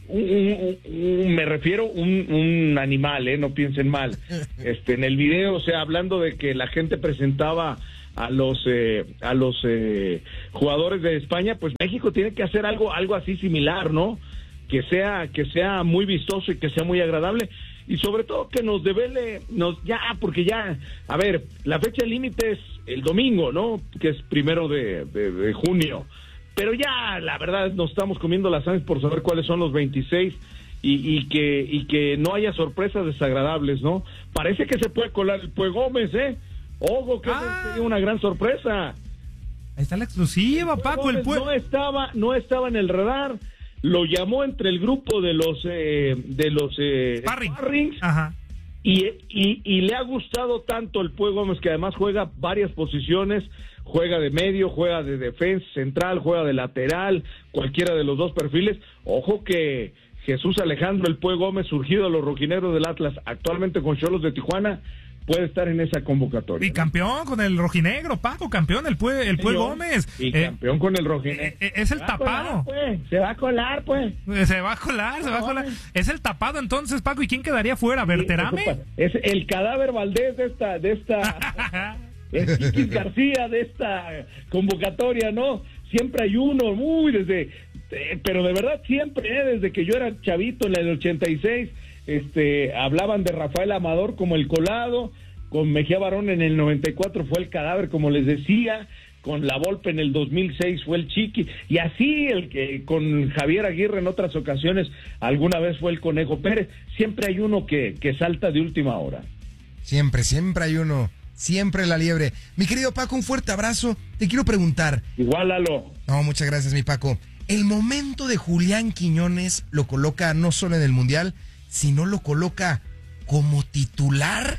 un, un, un, me refiero un, un animal, eh, no piensen mal. Este, en el video, o sea, hablando de que la gente presentaba a los eh, a los eh, jugadores de España, pues México tiene que hacer algo algo así similar, ¿no? Que sea que sea muy vistoso y que sea muy agradable, y sobre todo que nos devele, nos ya, porque ya, a ver, la fecha límite es el domingo, ¿no? Que es primero de, de, de junio, pero ya, la verdad, nos estamos comiendo las ansias por saber cuáles son los veintiséis y, y que y que no haya sorpresas desagradables, ¿no? Parece que se puede colar el Pue Gómez, ¿eh? Ojo, que ah. sería una gran sorpresa. Ahí está la exclusiva, el Paco, el Pue. No estaba, no estaba en el radar. Lo llamó entre el grupo de los eh, de los eh, Sparring. Sparrings. Ajá. Y, y, y le ha gustado tanto el Pue Gómez, que además juega varias posiciones, juega de medio, juega de defensa central, juega de lateral, cualquiera de los dos perfiles. Ojo que Jesús Alejandro el Pue Gómez, surgido de los rojinegros del Atlas, actualmente con Xolos de Tijuana, puede estar en esa convocatoria. Y campeón, ¿no? Con el rojinegro, Paco, campeón, el Pue, el Pue sí, Gómez. Y eh, campeón con el rojinegro. Eh, es el se tapado. Colar, pues. Se va a colar, pues. Se va a colar, se va a colar. Es el tapado entonces, Paco, ¿y quién quedaría fuera? ¿Berterame? Sí, es el cadáver Valdés de esta, de esta, es Kikis García de esta convocatoria, ¿no? Siempre hay uno, muy desde, eh, pero de verdad siempre, eh, desde que yo era chavito en el ochenta y seis, Este, hablaban de Rafael Amador como el colado, con Mejía Barón en el noventa y cuatro fue el cadáver, como les decía, con La Volpe en el dos mil seis fue el Chiqui, y así el que con Javier Aguirre en otras ocasiones alguna vez fue el Conejo Pérez. Siempre hay uno que, que salta de última hora. Siempre, siempre hay uno, siempre la liebre. Mi querido Paco, un fuerte abrazo. Te quiero preguntar. Igual, Lalo. No, muchas gracias, mi Paco. El momento de Julián Quiñones lo coloca no solo en el Mundial, sino lo coloca como titular.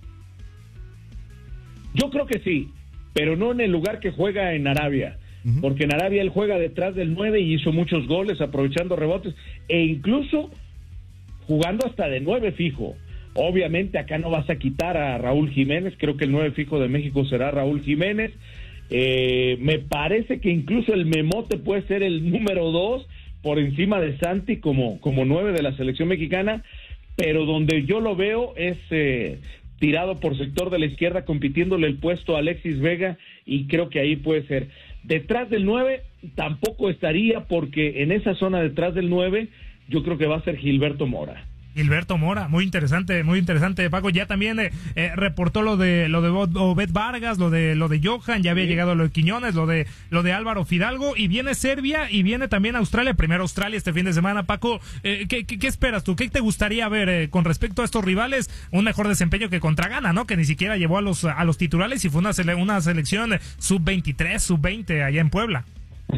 Yo creo que sí, pero no en el lugar que juega en Arabia, uh-huh. porque en Arabia él juega detrás del nueve y hizo muchos goles aprovechando rebotes e incluso jugando hasta de nueve fijo. Obviamente acá no vas a quitar a Raúl Jiménez, creo que el nueve fijo de México será Raúl Jiménez. Eh, me parece que incluso el Memote puede ser el número dos por encima de Santi como, como nueve de la selección mexicana, pero donde yo lo veo es eh, tirado por sector de la izquierda, compitiéndole el puesto a Alexis Vega, y creo que ahí puede ser. Detrás del nueve tampoco estaría, porque en esa zona detrás del nueve yo creo que va a ser Gilberto Mora. Gilberto Mora, muy interesante, muy interesante, Paco. Ya también eh, eh, reportó lo de lo de Obed Vargas, lo de lo de Johan, ya había sí. llegado lo de Quiñones, lo de lo de Álvaro Fidalgo, y viene Serbia y viene también Australia. Primero Australia este fin de semana, Paco. Eh, ¿qué, qué, ¿Qué esperas tú? ¿Qué te gustaría ver eh, con respecto a estos rivales? Un mejor desempeño que contra Ghana, ¿no? Que ni siquiera llevó a los a los titulares y fue una sele, una selección sub veintitrés, sub veinte allá en Puebla.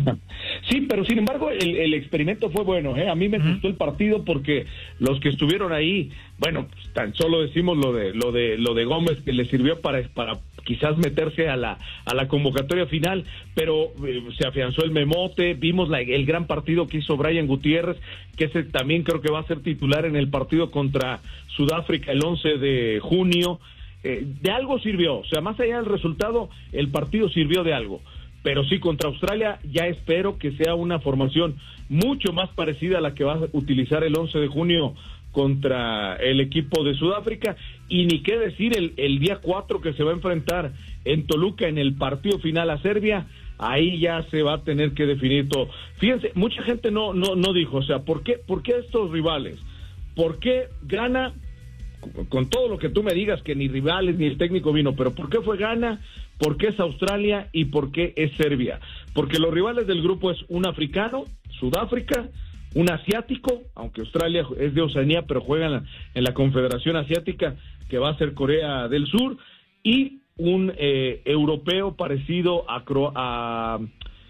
Sí, pero sin embargo el, el experimento fue bueno, ¿eh? A mí me uh-huh. gustó el partido porque los que estuvieron ahí, bueno, pues, tan solo decimos lo de lo de lo de Gómez, que le sirvió para para quizás meterse a la a la convocatoria final, pero eh, se afianzó el Memote, vimos la, el gran partido que hizo Brian Gutiérrez, que ese también creo que va a ser titular en el partido contra Sudáfrica el once de junio. Eh, de algo sirvió, o sea, más allá del resultado, el partido sirvió de algo. Pero sí, contra Australia ya espero que sea una formación mucho más parecida a la que va a utilizar el once de junio contra el equipo de Sudáfrica, y ni qué decir el, el día cuatro que se va a enfrentar en Toluca en el partido final a Serbia. Ahí ya se va a tener que definir todo. Fíjense, mucha gente no no no dijo, o sea, ¿por qué, por qué estos rivales? ¿Por qué Ghana, con todo lo que tú me digas, que ni rivales ni el técnico vino, pero por qué fue Ghana? ¿Por qué es Australia y por qué es Serbia? Porque los rivales del grupo es un africano, Sudáfrica, un asiático, aunque Australia es de Oceanía, pero juega en la, en la Confederación Asiática, que va a ser Corea del Sur, y un eh, europeo parecido a, a,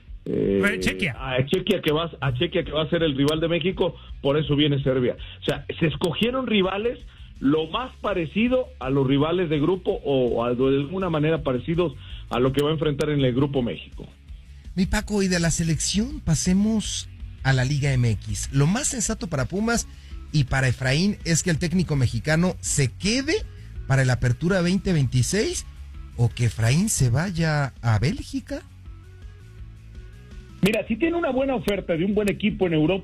eh, Chequia. a Chequia que va a Chequia que va a ser el rival de México, por eso viene Serbia. O sea, se escogieron rivales lo más parecido a los rivales de grupo, o a, de alguna manera parecidos a lo que va a enfrentar en el grupo México. Mi Paco, y de la selección pasemos a la Liga M X. Lo más sensato para Pumas y para Efraín es que el técnico mexicano se quede para el Apertura veinte veintiséis, o que Efraín se vaya a Bélgica. Mira, si tiene una buena oferta de un buen equipo en Europa,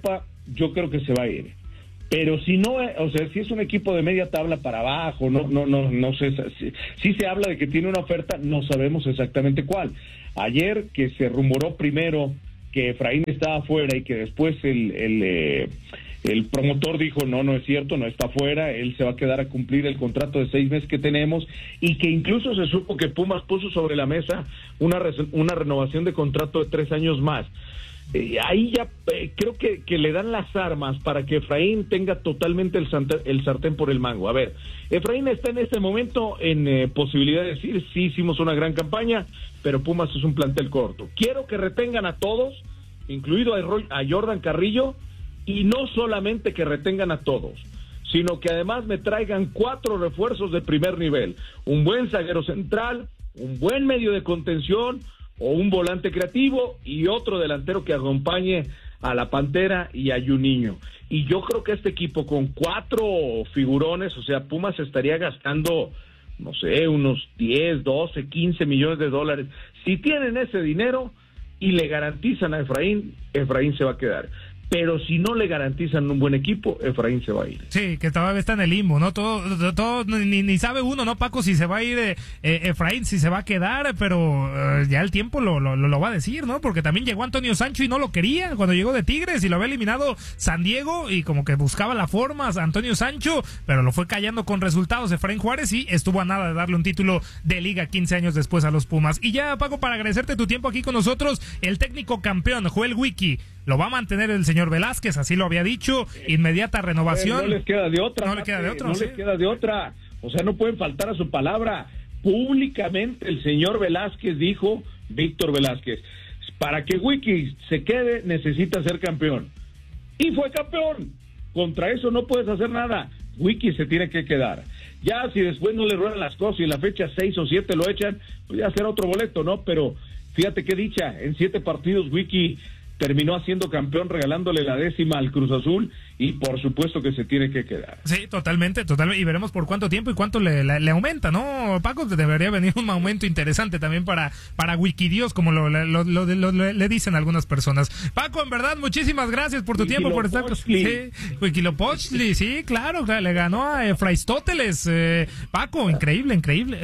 yo creo que se va a ir. Pero si no, o sea, si es un equipo de media tabla para abajo, no, no, no, no sé, si, si se habla de que tiene una oferta, no sabemos exactamente cuál. Ayer que se rumoró primero que Efraín estaba fuera y que después el, el, eh, el promotor dijo, no, no es cierto, no está fuera, él se va a quedar a cumplir el contrato de seis meses que tenemos, y que incluso se supo que Pumas puso sobre la mesa una, una renovación de contrato de tres años más. Eh, ahí ya eh, creo que, que le dan las armas para que Efraín tenga totalmente el, sante, el sartén por el mango. A ver, Efraín está en este momento en eh, posibilidad de decir, sí hicimos una gran campaña, pero Pumas es un plantel corto. Quiero que retengan a todos, incluido a, Roy, a Jordan Carrillo, y no solamente que retengan a todos, sino que además me traigan cuatro refuerzos de primer nivel, un buen zaguero central, un buen medio de contención, o un volante creativo y otro delantero que acompañe a la Pantera y a Juninho. Y yo creo que este equipo con cuatro figurones, o sea, Pumas estaría gastando, no sé, unos diez, doce, quince millones de dólares. Si tienen ese dinero y le garantizan a Efraín, Efraín se va a quedar. Pero si no le garantizan un buen equipo, Efraín se va a ir. Sí, que todavía está en el limbo, ¿no? Todo, todo ni, ni sabe uno, ¿no, Paco? Si se va a ir eh, Efraín, si se va a quedar, pero eh, ya el tiempo lo, lo, lo va a decir, ¿no? Porque también llegó Antonio Sancho y no lo quería cuando llegó de Tigres y lo había eliminado San Diego y como que buscaba la forma a Antonio Sancho, pero lo fue callando con resultados Efraín Juárez y estuvo a nada de darle un título de liga quince años después a los Pumas. Y ya, Paco, para agradecerte tu tiempo aquí con nosotros, el técnico campeón, Joel Wiki, lo va a mantener el señor Velázquez, así lo había dicho, inmediata renovación. No les queda de otra. No les queda de otra. No ¿sí? les queda de otra. O sea, no pueden faltar a su palabra. Públicamente el señor Velázquez dijo, Víctor Velázquez, para que Wiki se quede necesita ser campeón. Y fue campeón. Contra eso no puedes hacer nada. Wiki se tiene que quedar. Ya si después no le ruedan las cosas y en la fecha seis o siete lo echan, pues ya será otro boleto, ¿no? Pero fíjate qué dicha, en siete partidos Wiki terminó haciendo campeón, regalándole la décima al Cruz Azul, y por supuesto que se tiene que quedar. Sí, totalmente, totalmente, y veremos por cuánto tiempo y cuánto le, le, le aumenta, ¿no, Paco? Debería venir un aumento interesante también para, para Wikidios, como lo, lo, lo, lo, lo le dicen algunas personas. Paco, en verdad, muchísimas gracias por tu tiempo, por estar con... Sí, Wikilopochtli, sí, claro, le ganó a Efraistóteles. Eh, Paco, increíble, increíble.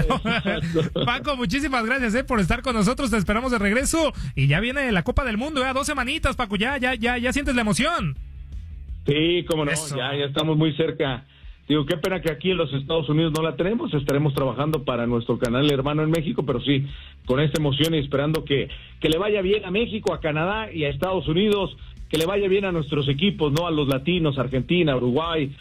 Paco, muchísimas gracias eh, por estar con nosotros, te esperamos de regreso, y ya viene la Copa del Mundo, eh, a dos semanitas, Paco, ya, ya, ya, ya sientes la emoción. Sí, cómo no, ya, ya estamos muy cerca. Digo, qué pena que aquí en los Estados Unidos no la tenemos, estaremos trabajando para nuestro canal hermano en México, pero sí, con esta emoción y esperando que, que le vaya bien a México, a Canadá y a Estados Unidos, que le vaya bien a nuestros equipos, ¿no? A los latinos, Argentina, Uruguay,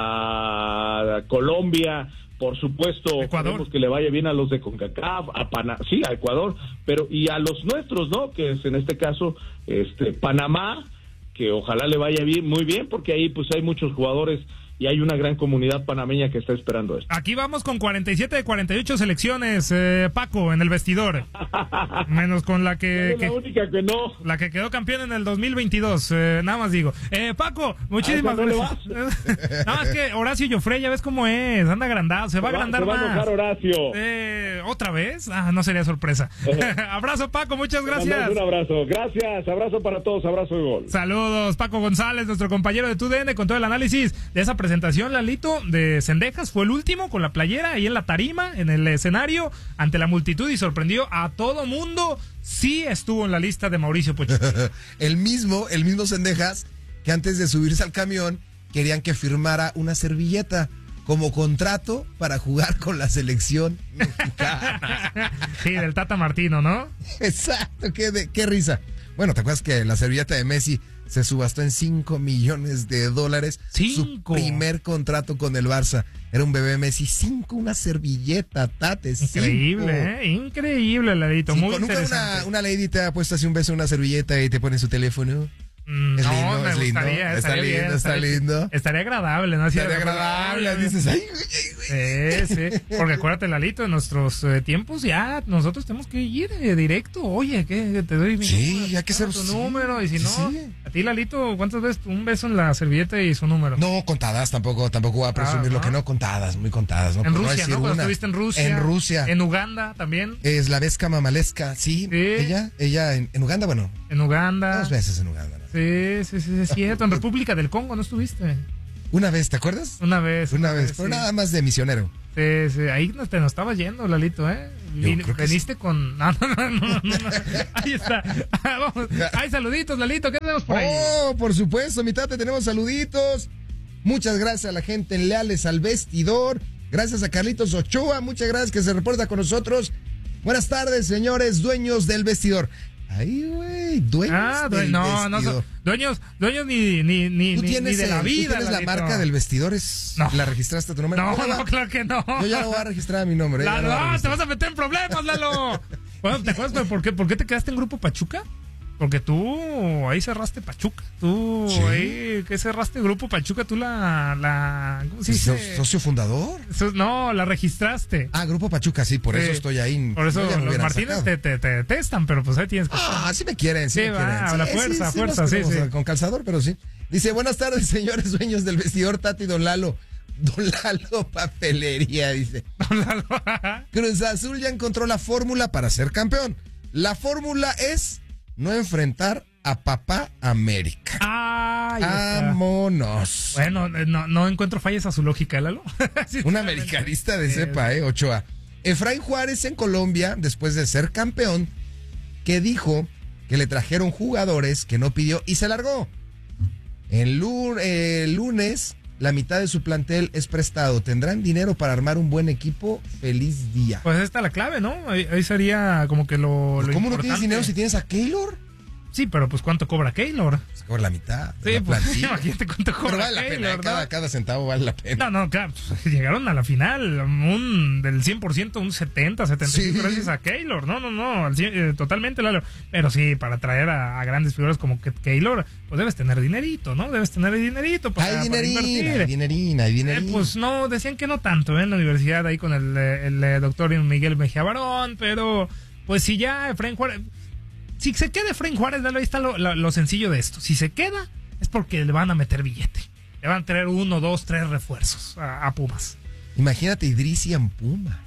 a Colombia, por supuesto, queremos que le vaya bien a los de CONCACAF, a Pana, sí, a Ecuador, pero y a los nuestros, ¿no? Que es en este caso, este, Panamá, que ojalá le vaya bien, muy bien, porque ahí pues hay muchos jugadores y hay una gran comunidad panameña que está esperando esto. Aquí vamos con cuarenta y siete de cuarenta y ocho selecciones, eh, Paco, en el vestidor. Menos con la que... Es la que, única que no. La que quedó campeón en el dos mil veintidós, eh, nada más digo. Eh, Paco, muchísimas no gracias. Nada más que Horacio Joffre, ya ves cómo es, anda agrandado, se va, se va a agrandar se va más. a enojar Horacio. Eh, ¿Otra vez? Ah, no sería sorpresa. Abrazo, Paco, muchas gracias. Un abrazo, gracias, abrazo para todos, abrazo de gol. Saludos, Paco González, nuestro compañero de T U D N, con todo el análisis de esa presentación, Lalito, de Cendejas. Fue el último con la playera ahí en la tarima, en el escenario, ante la multitud, y sorprendió a todo mundo. Sí estuvo en la lista de Mauricio Pochettino. el mismo, el mismo Cendejas, que antes de subirse al camión querían que firmara una servilleta como contrato para jugar con la selección mexicana. Sí, del Tata Martino, ¿no? Exacto, qué, de, qué risa. Bueno, ¿te acuerdas que la servilleta de Messi se subastó en cinco millones de dólares? ¿Cinco? Su primer contrato con el Barça. Era un bebé Messi. Cinco, una servilleta, tate. Increíble, cinco. ¿eh? Increíble, Ladito. Sí, muy interesante. Una, una lady te ha puesto así un beso en una servilleta y te pone su teléfono. Mm, es no, lindo, me es gustaría, lindo. Está lindo, bien, está estaría, lindo. Estaría agradable, ¿no? Así estaría agradable. Dices, ay, güey, sí, sí. Porque acuérdate, Lalito, en nuestros eh, tiempos ya nosotros tenemos que ir eh, directo. Oye, ¿qué? Te doy mi sí, número, hay que ser tu sí. número. Y si no, sí. a ti, Lalito, ¿cuántas veces un beso en la servilleta y su número? No, contadas, tampoco, tampoco voy a presumir ah, lo ¿no? que no, contadas, muy contadas. No, en no Rusia, ¿no? Cuando una. estuviste en Rusia. En Rusia. En Uganda también. Es la Vesca Mamalesca, sí. ¿Sí? Ella, ella en, en Uganda, bueno. En Uganda. Dos veces en Uganda. ¿no? Sí, sí, sí, es cierto. En República del Congo no estuviste. Una vez, ¿te acuerdas? Una vez. Una, una vez, vez, pero sí. nada más de misionero. Sí, sí, ahí no te nos estabas yendo, Lalito, ¿eh? Vin, veniste sí. con... No, no, no, no, no, no. Ahí está. Vamos. Hay saluditos, Lalito, ¿qué tenemos por ahí? Oh, por supuesto, mi tate, tenemos saluditos. Muchas gracias a la gente en Leales al Vestidor. Gracias a Carlitos Ochoa, muchas gracias que se reporta con nosotros. Buenas tardes, señores dueños del vestidor. Ay, güey, dueños ah, del no, vestidor. No, no, dueños, dueños ni, ni, ni, ¿Tú ni, tienes, ni de la vida. ¿Tú tienes la marca del vestidor? Es, no. ¿La registraste a tu nombre? No, no, no, claro que no. Yo ya lo voy a registrar a mi nombre. La, no, no te vas a meter en problemas, Lalo. Bueno, ¿te acuerdas por qué, por qué te quedaste en Grupo Pachuca? Porque tú ahí cerraste Pachuca. Tú ¿Sí? ahí que cerraste Grupo Pachuca, tú la... la ¿cómo se dice? ¿Socio fundador? No, la registraste. Ah, Grupo Pachuca, sí, por sí. eso estoy ahí. Por eso no los Martínez te, te, te detestan, pero pues ahí tienes que... Ah, sí me quieren, sí, sí me quieren. Va, sí, la fuerza, sí, fuerza, sí, sí, sí. Con calzador, pero sí. Dice, buenas tardes, señores dueños del vestidor, Tati, Don Lalo. Don Lalo Papelería, dice. Don Lalo. Cruz Azul ya encontró la fórmula para ser campeón. La fórmula es no enfrentar a Papá América. Ay, vámonos. Bueno, no, no encuentro fallas a su lógica, Lalo. Un americanista de cepa, eh, Ochoa. Efraín Juárez en Colombia, después de ser campeón, que dijo que le trajeron jugadores que no pidió y se largó. El lunes, eh, lunes, la mitad de su plantel es prestado. ¿Tendrán dinero para armar un buen equipo? Feliz día. Pues esta es la clave, ¿no? Ahí, ahí sería como que lo, lo ¿Cómo importante. No tienes dinero si tienes a Keylor? Sí, pero pues ¿cuánto cobra Keylor? Pues cobra la mitad. Sí, la pues imagínate cuánto cobra pero vale la Keylor, pena, ¿no? cada, cada centavo vale la pena. No, no, claro, pues, llegaron a la final un del cien por ciento, un setenta, setenta y cinco sí. gracias a Keylor. No, no, no, al cien, eh, totalmente, Lalo. Pero sí, para traer a, a grandes figuras como que Keylor, pues debes tener dinerito, ¿no? Debes tener dinerito para, hay dinerín, para invertir. Hay dinerín, hay dinerín. Eh, pues no, decían que no tanto, ¿eh? En la universidad ahí con el, el, el doctor Miguel Mejía Barón, pero pues si ya Efraín Juárez... Si se queda Efraín Juárez, ahí está lo, lo, lo sencillo de esto. Si se queda, es porque le van a meter billete. Le van a traer uno, dos, tres refuerzos a, a Pumas. Imagínate Idrissi en Pumas.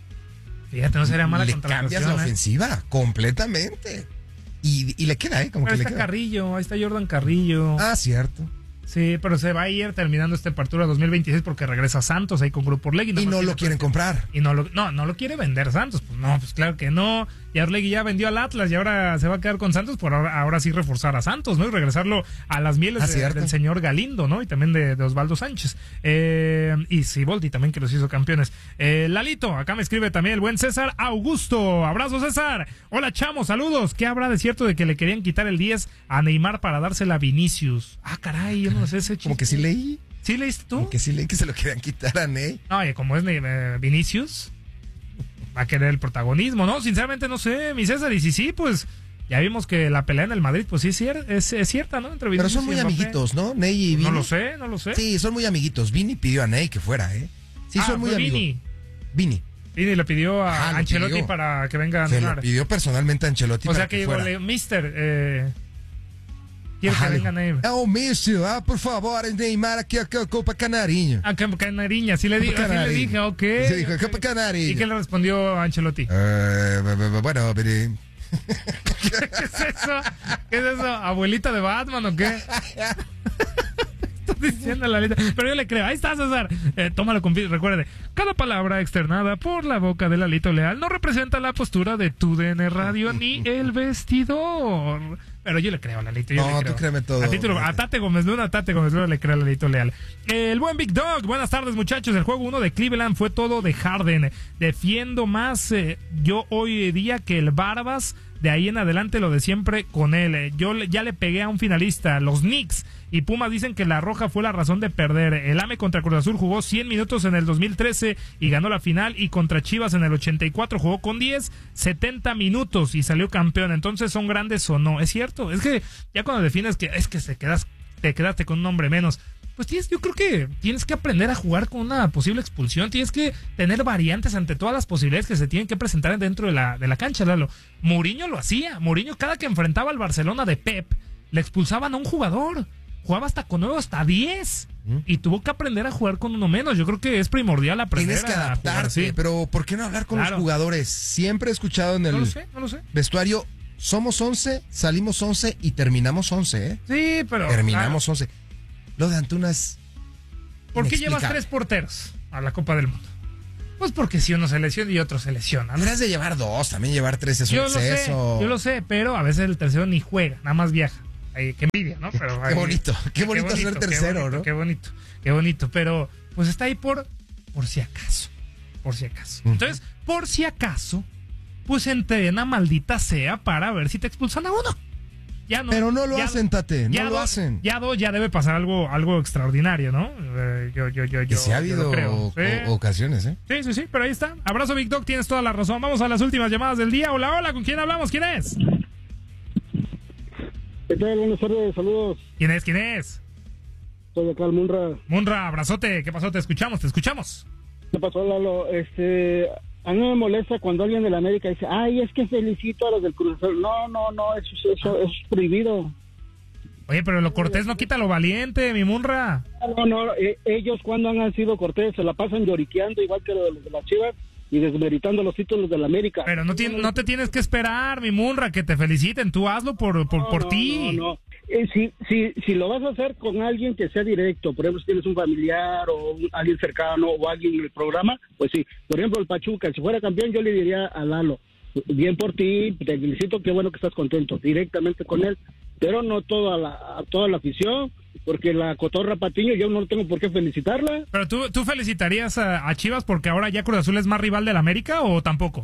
Fíjate, no sería mala le cambias la ¿eh? ofensiva, completamente. Y, y le queda, ¿eh? Como pero que está le queda. Carrillo, ahí está Jordan Carrillo. Ah, cierto. Sí, pero se va a ir terminando esta apertura dos mil veintiséis porque regresa Santos ahí con Grupo Orlegui. Y no lo quieren comprar. Y no lo, no, no lo quiere vender Santos. Pues no, pues claro que no. Y Orlegui ya vendió al Atlas y ahora se va a quedar con Santos por ahora, ahora sí reforzar a Santos, ¿no? Y regresarlo a las mieles ah, de, del señor Galindo, ¿no? Y también de, de Osvaldo Sánchez. Eh, y Siboldi también que los hizo campeones. Eh, Lalito, acá me escribe también el buen César Augusto. Abrazo, César. Hola, chamo, saludos. ¿Qué habrá de cierto de que le querían quitar el diez a Neymar para dársela a Vinicius? Ah, caray, yo no sé ese chiste. Como que sí leí. ¿Sí leíste tú? Como que sí leí que se lo querían quitar a Ney. No, y como es eh, Vinicius, va a querer el protagonismo, ¿no? Sinceramente no sé, mi César, y si sí, pues ya vimos que la pelea en el Madrid, pues sí es, cier- es, es cierta, ¿no? Entre Pero son muy amiguitos, ¿no? Ney y Vini. No lo sé, no lo sé. Sí, son muy amiguitos. Vini pidió a Ney que fuera, ¿eh? Sí, ah, son muy amigos. Vini. Vini. Vini le pidió a ah, Ancelotti pidió. para que venga a Se entrenar. lo pidió personalmente a Ancelotti o para sea que, que fuera. le mister, eh, quiero Ajá, que venga Neymar. É o mister, ah, por favor, Neymar aqui é Copa Canarinho. Ah, Copa Canarinha, así le, di- así le dije, ok. Se dijo, Copa Canarinho. ¿Y qué le respondió Ancelotti? Eh, bueno, pero... ¿Qué es eso? ¿Qué es eso? ¿Abuelita de Batman o qué? Estoy diciendo la letra. Pero yo le creo. Ahí está, César. Eh, tómalo con... Recuerde, cada palabra externada por la boca de Lalito Leal no representa la postura de tu D N Radio ni el vestidor. Pero yo le creo a Lalito. Yo no, le creo. tú créeme todo. A, título, a Tate Gómez Luna, a Tate Gómez Luna le creo a Lalito Leal. El buen Big Dog. Buenas tardes, muchachos. El juego uno de Cleveland fue todo de Harden. Defiendo más eh, yo hoy día que el Barbas. De ahí en adelante lo de siempre con él. Yo ya le pegué a un finalista, los Knicks. Y Pumas dicen que la roja fue la razón de perder. El AME contra Cruz Azul jugó cien minutos en el dos mil trece y ganó la final. Y contra Chivas en el ochenta y cuatro jugó con diez, setenta minutos y salió campeón. Entonces, ¿son grandes o no? Es cierto. Es que ya cuando defines que es que se quedas, te quedaste con un hombre menos. Pues tienes, yo creo que tienes que aprender a jugar con una posible expulsión. Tienes que tener variantes ante todas las posibilidades que se tienen que presentar dentro de la, de la cancha, Lalo. Mourinho lo hacía. Mourinho, cada que enfrentaba al Barcelona de Pep, le expulsaban a un jugador. Jugaba hasta con nueve, hasta diez. ¿Mm? Y tuvo que aprender a jugar con uno menos. Yo creo que es primordial aprender Tienes que adaptarte, a jugar, sí. Pero ¿por qué no hablar con Claro. los jugadores? Siempre he escuchado en el No lo sé, no lo sé. vestuario somos once, salimos once y terminamos once, ¿eh? Sí, pero... Terminamos claro. once. Lo de Antuna es... ¿Por qué llevas tres porteros a la Copa del Mundo? Pues porque si uno se lesiona y otro se lesiona, ¿no? Deberías de llevar dos, también llevar tres es un yo exceso. Lo sé, yo lo sé, pero a veces el tercero ni juega, nada más viaja. Ay, qué envidia, ¿no? Pero, qué, ay, bonito, qué bonito, qué bonito ser tercero, qué bonito, ¿no? Qué bonito, qué bonito, pero pues está ahí por, por si acaso, por si acaso. Uh-huh. Entonces, por si acaso, pues entrena, maldita sea, para ver si te expulsan a uno. Ya no, pero no lo ya, hacen, Tate, no ya lo do, hacen. Ya dos, ya debe pasar algo, algo extraordinario, ¿no? Eh, yo, yo, yo, yo. Y sí ha habido creo. ¿Sí? ocasiones, ¿eh? Sí, sí, sí, pero ahí está. Abrazo, Big Dog, tienes toda la razón. Vamos a las últimas llamadas del día. Hola, hola, ¿con quién hablamos? ¿Quién es? ¿Qué tal? Buenas tardes, saludos. ¿Quién es? ¿Quién es? Soy acá el Munra. Munra, abrazote. ¿Qué pasó? Te escuchamos, te escuchamos. ¿Qué pasó, Lalo? Este... A mí me molesta cuando alguien de la América dice, ay, es que felicito a los del Cruz Azul. No, no, no, eso, eso, eso es prohibido. Oye, pero lo cortés no quita lo valiente, mi Munra. No, no, eh, ellos cuando han sido cortés se la pasan lloriqueando igual que los de las Chivas y desmeritando los títulos de la América. Pero no, ti- no te tienes que esperar, mi Munra, que te feliciten. Tú hazlo por, por, no, por no, ti. No, no. Eh, si, si, si lo vas a hacer con alguien que sea directo, por ejemplo, si tienes un familiar o un, alguien cercano o alguien en el programa, pues sí. Por ejemplo, el Pachuca, si fuera campeón, yo le diría a Lalo, bien por ti, te felicito, qué bueno que estás contento, directamente con él, pero no toda la, toda la afición, porque la cotorra Patiño yo no tengo por qué felicitarla. Pero tú, ¿tú felicitarías a, a Chivas porque ahora ya Cruz Azul es más rival del América o tampoco?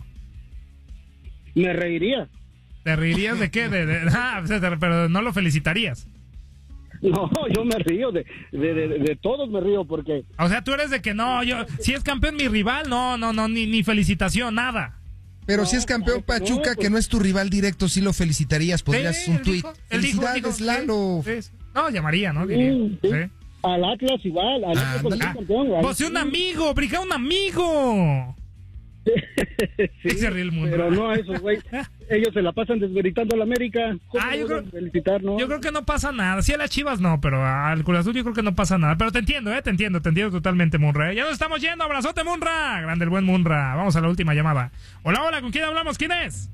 Me reiría. ¿Te reirías de qué? De, de, ah, pero no lo felicitarías. No, yo me río, de, de, de, de todos me río porque... O sea, tú eres de que no, yo si es campeón mi rival, no, no, no, ni, ni felicitación, nada. Pero no, si es campeón no, Pachuca, pues... que no es tu rival directo, sí lo felicitarías, podrías sí, un tuit. Felicidades, dijo, dijo, Lalo. Sí, sí. No, llamaría, ¿no? Diría. Sí, sí. Sí. Al Atlas igual, al ah, Atlas ah, campeón. Pues un amigo, briga un amigo. Sí, se ríe el mundo. Pero no a esos, güey. Ellos se la pasan desmeritando a la América. Ah, yo creo, felicitar, ¿no? yo creo que no pasa nada. Sí, a las Chivas no, pero al Cruz Azul yo creo que no pasa nada. Pero te entiendo, eh, te entiendo, te entiendo totalmente, Munra. Ya nos estamos yendo, abrazote, Munra. Grande el buen Munra. Vamos a la última llamada. Hola, hola, ¿con quién hablamos? ¿Quién es?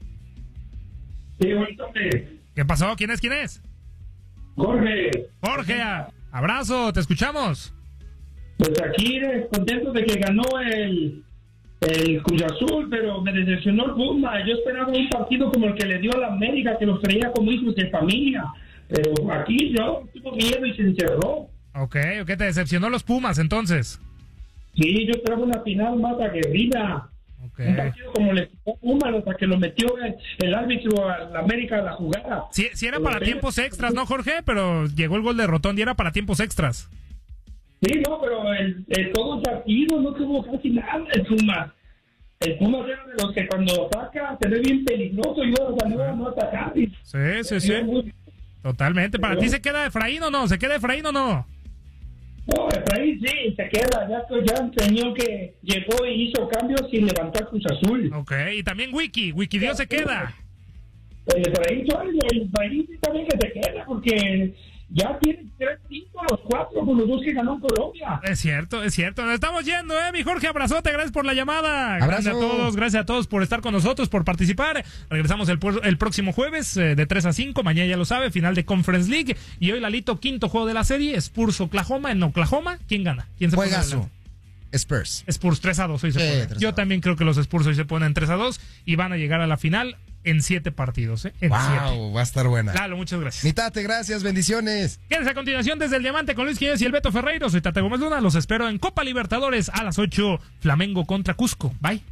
Sí, bonitote. ¿Qué pasó? ¿Quién es? ¿Quién es? Jorge. Jorge, a, abrazo, te escuchamos. Pues aquí eh, contento de que ganó el el Cruz Azul, pero me decepcionó el Puma. Yo esperaba un partido como el que le dio a la América, que los traía como hijos de familia. Pero aquí yo tuvo miedo y se encerró. Ok, ok, te decepcionó los Pumas entonces. Sí, yo esperaba una final más aguerrida. Okay. Un partido como le dio Pumas hasta que lo metió el, el árbitro a la América a la jugada. Sí, sí era para pero, tiempos extras, ¿no, Jorge? Pero llegó el gol de Rotondi, era para tiempos extras. Sí, no, pero el, el, todo el partido no tuvo casi nada el Pumas. El Pumas era de los que cuando ataca se ve bien peligroso y ahora no, no atacar. Sí, sí, sí. Muy... Totalmente. ¿Para pero... ti se queda Efraín o no? ¿Se queda Efraín o no? No, Efraín sí, se queda. Ya, ya enseñó que llegó y hizo cambios sin levantar Cruz Azul. Ok, y también Wiki. Wiki Dios se queda. El Efraín, el Efraín también que se queda porque... Ya tienen tres títulos, los cuatro con los dos que ganó en Colombia. Es cierto, es cierto. Nos estamos yendo, ¿eh? Mi Jorge, abrazote, gracias por la llamada. Abrazo. Gracias a todos, gracias a todos por estar con nosotros, por participar. Regresamos el, el próximo jueves eh, de tres a cinco. Mañana ya lo sabe, final de Conference League. Y hoy, Lalito, quinto juego de la serie. Spurs Oklahoma en Oklahoma. ¿Quién gana? ¿Quién se Juegazo. Spurs. Spurs tres a dos hoy se sí, pone. Yo también creo que los Spurs hoy se ponen tres a dos y van a llegar a la final en siete partidos, ¿eh? En wow, siete. Va a estar buena. Claro, muchas gracias. Mi Tate, gracias, bendiciones. Quédense a continuación desde el Diamante con Luis Quiñones y el Beto Ferreiro. Soy Tate Gómez Luna, los espero en Copa Libertadores a las ocho, Flamengo contra Cusco. Bye.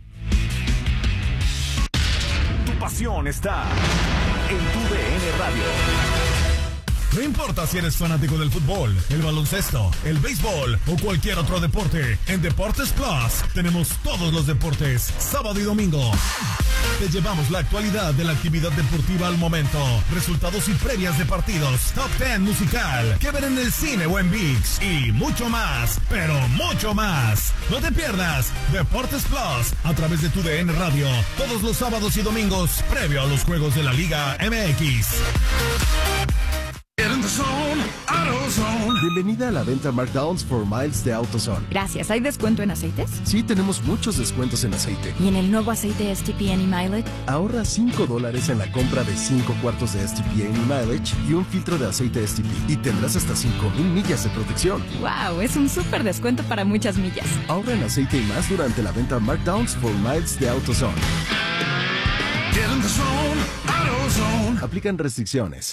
Tu pasión está en tu D N Radio. No importa si eres fanático del fútbol, el baloncesto, el béisbol o cualquier otro deporte, en Deportes Plus tenemos todos los deportes, sábado y domingo. Te llevamos la actualidad de la actividad deportiva al momento, resultados y previas de partidos, top ten musical, que ver en el cine o en ViX y mucho más, pero mucho más. No te pierdas Deportes Plus a través de tu D N Radio, todos los sábados y domingos, previo a los juegos de la Liga M X. Get in the zone, auto AutoZone. Bienvenida a la venta Markdowns for Miles de AutoZone. Gracias. ¿Hay descuento en aceites? Sí, tenemos muchos descuentos en aceite. ¿Y en el nuevo aceite S T P Any Mileage? Ahorra cinco dólares en la compra de cinco cuartos de S T P Any Mileage y un filtro de aceite S T P. Y tendrás hasta cinco mil millas de protección. ¡Wow! Es un súper descuento para muchas millas. Ahorra en aceite y más durante la venta Markdowns for Miles de AutoZone. Get in the zone, AutoZone. Aplican restricciones.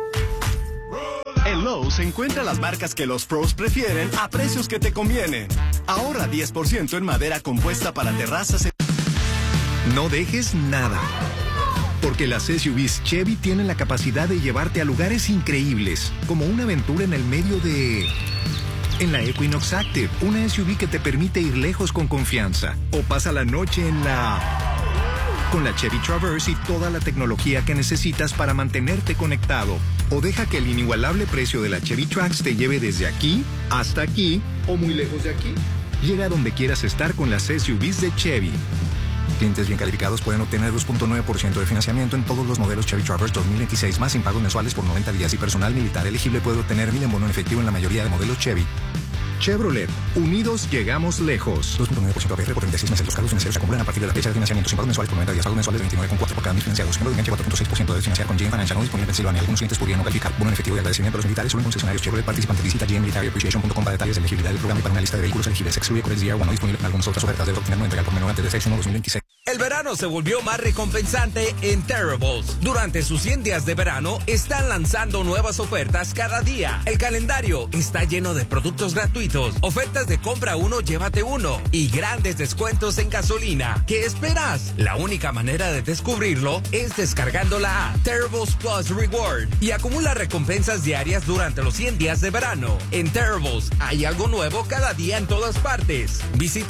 En Lowe's encuentra las marcas que los pros prefieren a precios que te convienen. Ahorra diez por ciento en madera compuesta para terrazas. No dejes nada. Porque las S U Vs Chevy tienen la capacidad de llevarte a lugares increíbles, como una aventura en el medio de... En la Equinox Active, una S U V que te permite ir lejos con confianza. O pasa la noche en la... Con la Chevy Traverse y toda la tecnología que necesitas para mantenerte conectado. O deja que el inigualable precio de la Chevy Trax te lleve desde aquí hasta aquí o muy lejos de aquí. Llega a donde quieras estar con las S U Vs de Chevy. Clientes bien calificados pueden obtener dos punto nueve por ciento de financiamiento en todos los modelos Chevy Traverse dos mil veintiséis más sin pagos mensuales por noventa días y personal militar elegible puede obtener mil en bono en efectivo en la mayoría de modelos Chevy. Chevrolet, unidos llegamos lejos. dos punto nueve por ciento A P R por treinta y seis meses. Los cargos financieros se acumulan a partir de la fecha de financiamiento sin pagos mensuales por noventa días. Pagos mensuales veintinueve coma cuatro por cada mil financiados. Siempre de enganche cuatro punto seis por ciento de financiar con G M Financial no disponible en Pensilvania. Algunos clientes podrían no calificar. Bono en efectivo de agradecimiento a los militares solo en concesionarios Chevrolet participantes. Visita g m military appreciation punto com para detalles de elegibilidad del programa y para una lista de vehículos elegibles. Excluye con el D R uno no disponible en algunas otras ofertas. Debe obtener no entregar por menor antes de seis uno dos mil veintiséis. El verano se volvió más recompensante en Terribles. Durante sus cien días de verano, están lanzando nuevas ofertas cada día. El calendario está lleno de productos gratuitos, ofertas de compra uno, llévate uno y grandes descuentos en gasolina. ¿Qué esperas? La única manera de descubrirlo es descargando la app Terribles Plus Reward y acumula recompensas diarias durante los cien días de verano. En Terribles hay algo nuevo cada día en todas partes. Visita